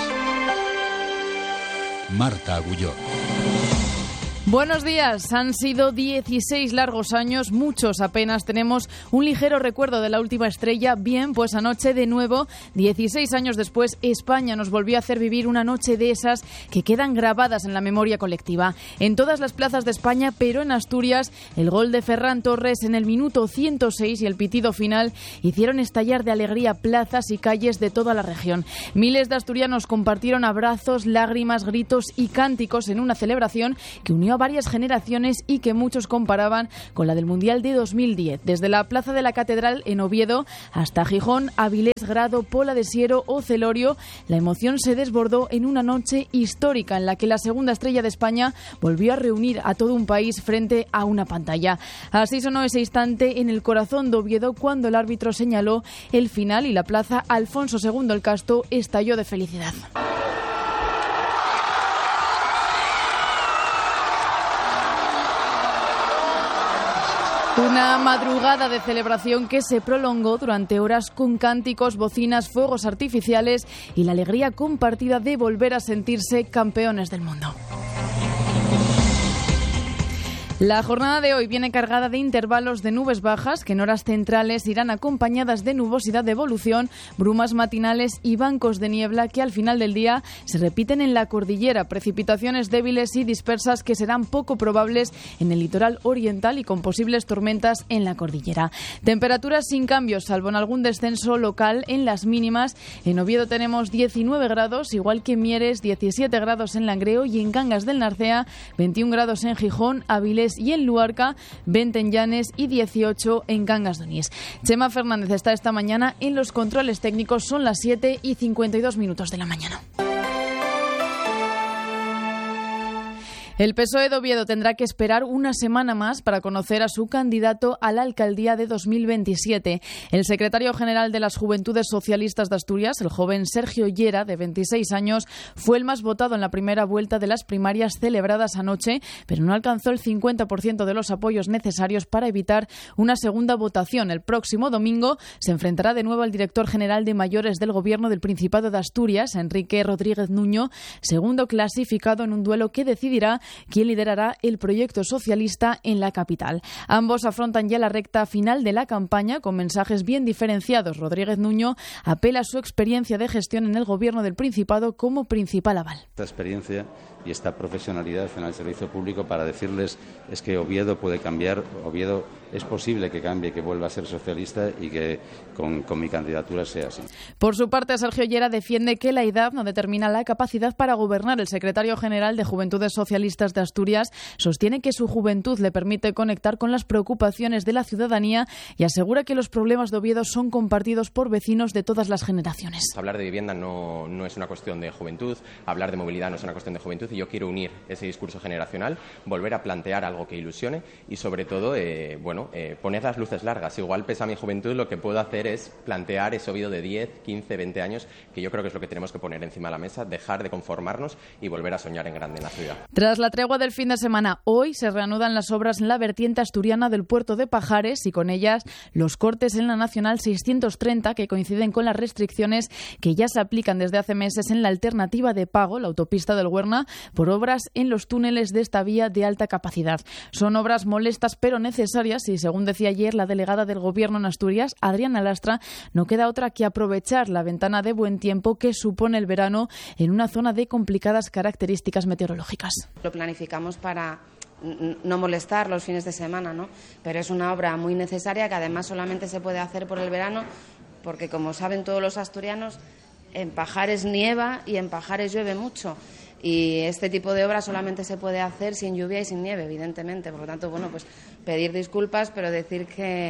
Marta Agullón. Buenos días. Han sido dieciséis largos años, muchos apenas. Tenemos un ligero recuerdo de la última estrella. Bien, pues anoche de nuevo, dieciséis años después, España nos volvió a hacer vivir una noche de esas que quedan grabadas en la memoria colectiva. En todas las plazas de España, pero en Asturias, el gol de Ferran Torres en el minuto ciento seis y el pitido final hicieron estallar de alegría plazas y calles de toda la región. Miles de asturianos compartieron abrazos, lágrimas, gritos y cánticos en una celebración que unió a varias generaciones y que muchos comparaban con la del Mundial de dos mil diez. Desde la Plaza de la Catedral en Oviedo hasta Gijón, Avilés, Grado, Pola de Siero o Celorio, la emoción se desbordó en una noche histórica en la que la segunda estrella de España volvió a reunir a todo un país frente a una pantalla. Así sonó ese instante en el corazón de Oviedo cuando el árbitro señaló el final y la plaza Alfonso segundo el Casto estalló de felicidad. Una madrugada de celebración que se prolongó durante horas con cánticos, bocinas, fuegos artificiales y la alegría compartida de volver a sentirse campeones del mundo. La jornada de hoy viene cargada de intervalos de nubes bajas que en horas centrales irán acompañadas de nubosidad de evolución, brumas matinales y bancos de niebla que al final del día se repiten en la cordillera. Precipitaciones débiles y dispersas que serán poco probables en el litoral oriental y con posibles tormentas en la cordillera. Temperaturas sin cambios, salvo en algún descenso local en las mínimas. En Oviedo tenemos diecinueve grados, igual que en Mieres, diecisiete grados en Langreo y en Cangas del Narcea, veintiún grados en Gijón, Avilés y en Luarca, veinte en Llanes y dieciocho en Cangas de Onís. Chema Fernández está esta mañana en los controles técnicos. Son las siete y cincuenta y dos minutos de la mañana. El P S O E de Oviedo tendrá que esperar una semana más para conocer a su candidato a la alcaldía de dos mil veintisiete. El secretario general de las Juventudes Socialistas de Asturias, el joven Sergio Llera, de veintiséis años, fue el más votado en la primera vuelta de las primarias celebradas anoche, pero no alcanzó el cincuenta por ciento de los apoyos necesarios para evitar una segunda votación. El próximo domingo se enfrentará de nuevo al director general de mayores del Gobierno del Principado de Asturias, Enrique Rodríguez Nuño, segundo clasificado en un duelo que decidirá quién liderará el proyecto socialista en la capital. Ambos afrontan ya la recta final de la campaña con mensajes bien diferenciados. Rodríguez Nuño apela a su experiencia de gestión en el Gobierno del Principado como principal aval. Esta experiencia y esta profesionalidad en el servicio público para decirles es que Oviedo puede cambiar, Oviedo es posible que cambie, que vuelva a ser socialista y que con, con mi candidatura sea así. Por su parte, Sergio Llera defiende que la edad no determina la capacidad para gobernar. El secretario general de Juventudes Socialistas de Asturias sostiene que su juventud le permite conectar con las preocupaciones de la ciudadanía y asegura que los problemas de Oviedo son compartidos por vecinos de todas las generaciones. Hablar de vivienda no, no es una cuestión de juventud, hablar de movilidad no es una cuestión de juventud y yo quiero unir ese discurso generacional, volver a plantear algo que ilusione y sobre todo, eh, bueno, eh, poner las luces largas. Igual pese a mi juventud lo que puedo hacer es plantear ese Oviedo de diez, quince, veinte años que yo creo que es lo que tenemos que poner encima de la mesa, dejar de conformarnos y volver a soñar en grande en la ciudad. Tras la tregua del fin de semana, hoy se reanudan las obras en la vertiente asturiana del puerto de Pajares y con ellas los cortes en la Nacional seiscientos treinta que coinciden con las restricciones que ya se aplican desde hace meses en la alternativa de pago, la autopista del Huerna, por obras en los túneles de esta vía de alta capacidad. Son obras molestas pero necesarias y, según decía ayer la delegada del Gobierno en Asturias, Adriana Lastra, no queda otra que aprovechar la ventana de buen tiempo que supone el verano en una zona de complicadas características meteorológicas. Lo planificamos para no molestar los fines de semana, ¿no? Pero es una obra muy necesaria que además solamente se puede hacer por el verano porque, como saben todos los asturianos, en Pajares nieva y en Pajares llueve mucho. Y este tipo de obra solamente se puede hacer sin lluvia y sin nieve, evidentemente. Por lo tanto, bueno, pues pedir disculpas, pero decir que,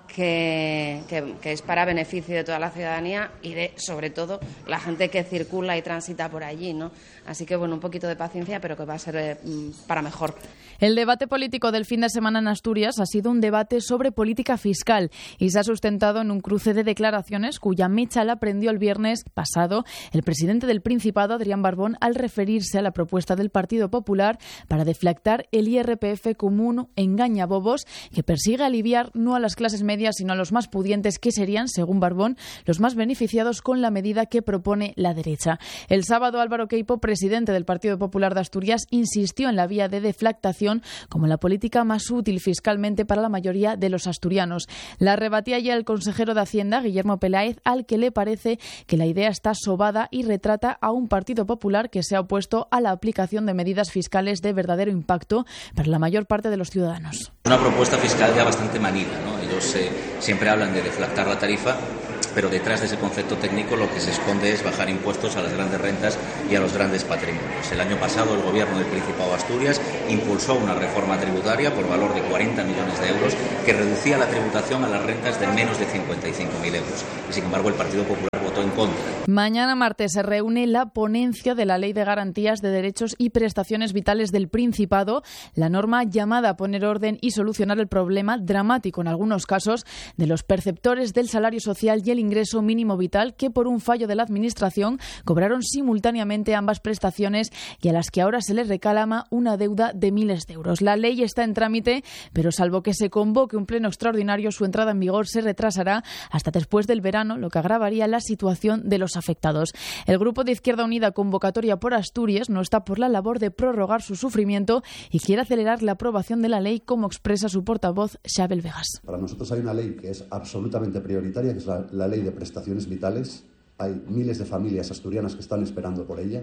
que, que, que es para beneficio de toda la ciudadanía y de, sobre todo, la gente que circula y transita por allí, ¿no? Así que, bueno, un poquito de paciencia, pero que va a ser eh, para mejor. El debate político del fin de semana en Asturias ha sido un debate sobre política fiscal y se ha sustentado en un cruce de declaraciones cuya mecha la prendió el viernes pasado el presidente del Principado, Adrián Barbón, al referirse a la propuesta del Partido Popular para deflactar el I R P F como un engañabobos que persigue aliviar no a las clases medias sino a los más pudientes, que serían, según Barbón, los más beneficiados con la medida que propone la derecha. El sábado, Álvaro Queipo, presidente del Partido Popular de Asturias, insistió en la vía de deflactación como la política más útil fiscalmente para la mayoría de los asturianos. La rebatía ya el consejero de Hacienda, Guillermo Peláez, al que le parece que la idea está sobada y retrata a un Partido Popular que se ha opuesto a la aplicación de medidas fiscales de verdadero impacto para la mayor parte de los ciudadanos. Una propuesta fiscal ya bastante manida, ¿no? Ellos eh, siempre hablan de deflactar la tarifa, pero detrás de ese concepto técnico lo que se esconde es bajar impuestos a las grandes rentas y a los grandes patrimonios. El año pasado el Gobierno del Principado de Asturias impulsó una reforma tributaria por valor de cuarenta millones de euros que reducía la tributación a las rentas de menos de cincuenta y cinco mil euros. Y sin embargo el Partido Popular votó en contra. Mañana martes se reúne la ponencia de la Ley de Garantías de Derechos y Prestaciones Vitales del Principado, la norma llamada a poner orden y solucionar el problema dramático en algunos casos de los perceptores del salario social y el ingreso mínimo vital que por un fallo de la Administración cobraron simultáneamente ambas prestaciones y a las que ahora se les reclama una deuda de miles de euros. La ley está en trámite, pero salvo que se convoque un pleno extraordinario, su entrada en vigor se retrasará hasta después del verano, lo que agravaría la situación de los afectados. El Grupo de Izquierda Unida Convocatoria por Asturias no está por la labor de prorrogar su sufrimiento y quiere acelerar la aprobación de la ley, como expresa su portavoz, Xabel Vegas. Para nosotros hay una ley que es absolutamente prioritaria, que es la, la ley de prestaciones vitales. Hay miles de familias asturianas que están esperando por ella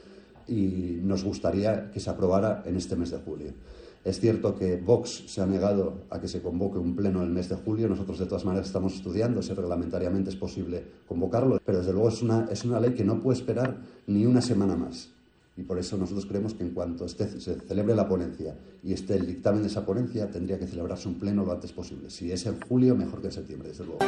y nos gustaría que se aprobara en este mes de julio. Es cierto que Vox se ha negado a que se convoque un pleno en el mes de julio. Nosotros, de todas maneras, estamos estudiando si reglamentariamente es posible convocarlo, pero desde luego es una, es una ley que no puede esperar ni una semana más. Y por eso nosotros creemos que en cuanto esté, se celebre la ponencia y esté el dictamen de esa ponencia, tendría que celebrarse un pleno lo antes posible. Si es en julio, mejor que en septiembre, desde luego.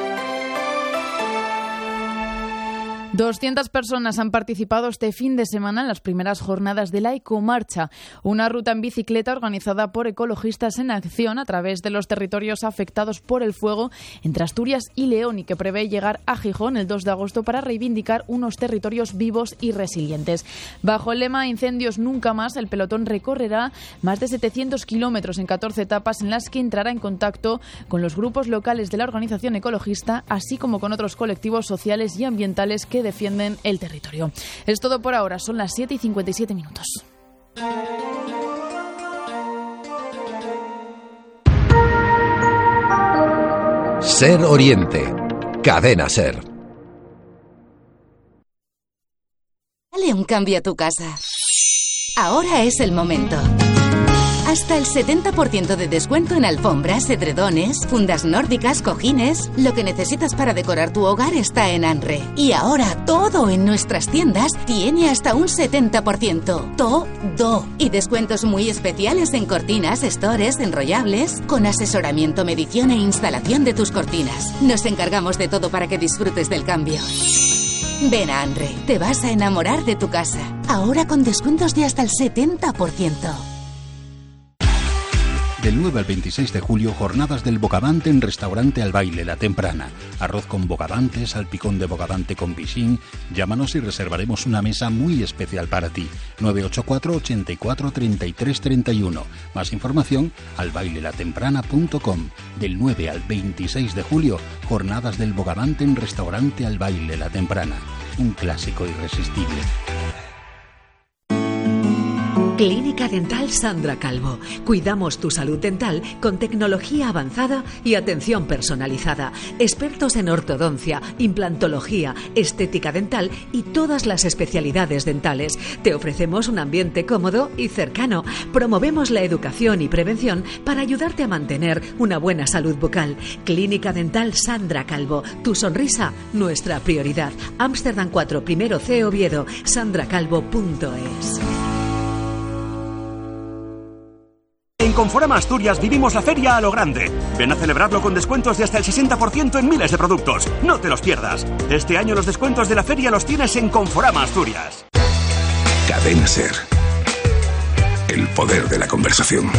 doscientas personas han participado este fin de semana en las primeras jornadas de la Ecomarcha, una ruta en bicicleta organizada por Ecologistas en Acción a través de los territorios afectados por el fuego entre Asturias y León y que prevé llegar a Gijón el dos de agosto para reivindicar unos territorios vivos y resilientes. Bajo el lema Incendios nunca más, el pelotón recorrerá más de setecientos kilómetros en catorce etapas en las que entrará en contacto con los grupos locales de la organización ecologista, así como con otros colectivos sociales y ambientales que defienden el territorio. Es todo por ahora, son las siete y cincuenta y siete minutos. Ser Oriente, Cadena Ser. Dale un cambio a tu casa. Ahora es el momento. Hasta el setenta por ciento de descuento en alfombras, edredones, fundas nórdicas, cojines. Lo que necesitas para decorar tu hogar está en Anre. Y ahora todo en nuestras tiendas tiene hasta un setenta por ciento. Todo. Y descuentos muy especiales en cortinas, stores, enrollables, con asesoramiento, medición e instalación de tus cortinas. Nos encargamos de todo para que disfrutes del cambio. Ven a Anre. Te vas a enamorar de tu casa. Ahora con descuentos de hasta el setenta por ciento. Del nueve al veintiséis de julio, jornadas del bogavante en Restaurante Al Baile La Temprana. Arroz con bogavante, salpicón de bogavante con pichín. Llámanos y reservaremos una mesa muy especial para ti. nueve ocho cuatro, ochenta y cuatro, treinta y tres treinta y uno. Más información, albailelatemprana punto com. Del nueve al veintiséis de julio, jornadas del bogavante en Restaurante Al Baile La Temprana. Un clásico irresistible. Clínica Dental Sandra Calvo. Cuidamos tu salud dental con tecnología avanzada y atención personalizada. Expertos en ortodoncia, implantología, estética dental y todas las especialidades dentales. Te ofrecemos un ambiente cómodo y cercano. Promovemos la educación y prevención para ayudarte a mantener una buena salud bucal. Clínica Dental Sandra Calvo. Tu sonrisa, nuestra prioridad. Ámsterdam cuatro, primero C, Oviedo. sandracalvo punto es. En Conforama Asturias vivimos la feria a lo grande. Ven a celebrarlo con descuentos de hasta el sesenta por ciento en miles de productos. No te los pierdas. Este año los descuentos de la feria los tienes en Conforama Asturias. Cadena SER. El poder de la conversación.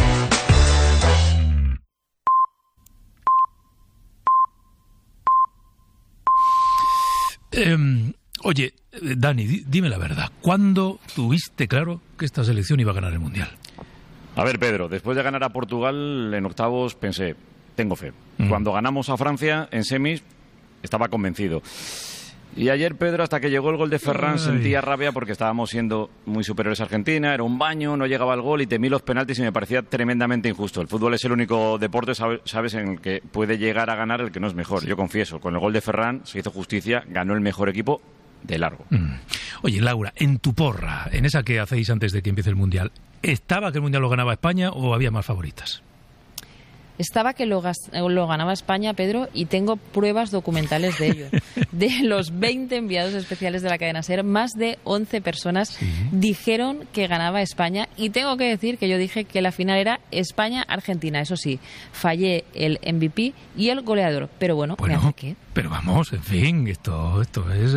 Eh, oye, Dani, di, dime la verdad. ¿Cuándo tuviste claro que esta selección iba a ganar el Mundial? A ver, Pedro, después de ganar a Portugal en octavos pensé, tengo fe. Mm. Cuando ganamos a Francia en semis, estaba convencido. Y ayer, Pedro, hasta que llegó el gol de Ferran, Ay. sentía rabia porque estábamos siendo muy superiores a Argentina, era un baño, no llegaba el gol y temí los penaltis y me parecía tremendamente injusto. El fútbol es el único deporte, sabes, en el que puede llegar a ganar el que no es mejor. Sí. Yo confieso, con el gol de Ferran se hizo justicia, ganó el mejor equipo de largo. Mm. Oye, Laura, en tu porra, en esa que hacéis antes de que empiece el Mundial, ¿estaba que el Mundial lo ganaba España o había más favoritas? Estaba que lo, lo ganaba España, Pedro, y tengo pruebas documentales de ello. De los veinte enviados especiales de la cadena SER, más de once personas sí. dijeron que ganaba España, y tengo que decir que yo dije que la final era España-Argentina. Eso sí, fallé el M V P y el goleador, pero bueno, bueno ¿me hace qué? Pero vamos, en fin, esto, esto es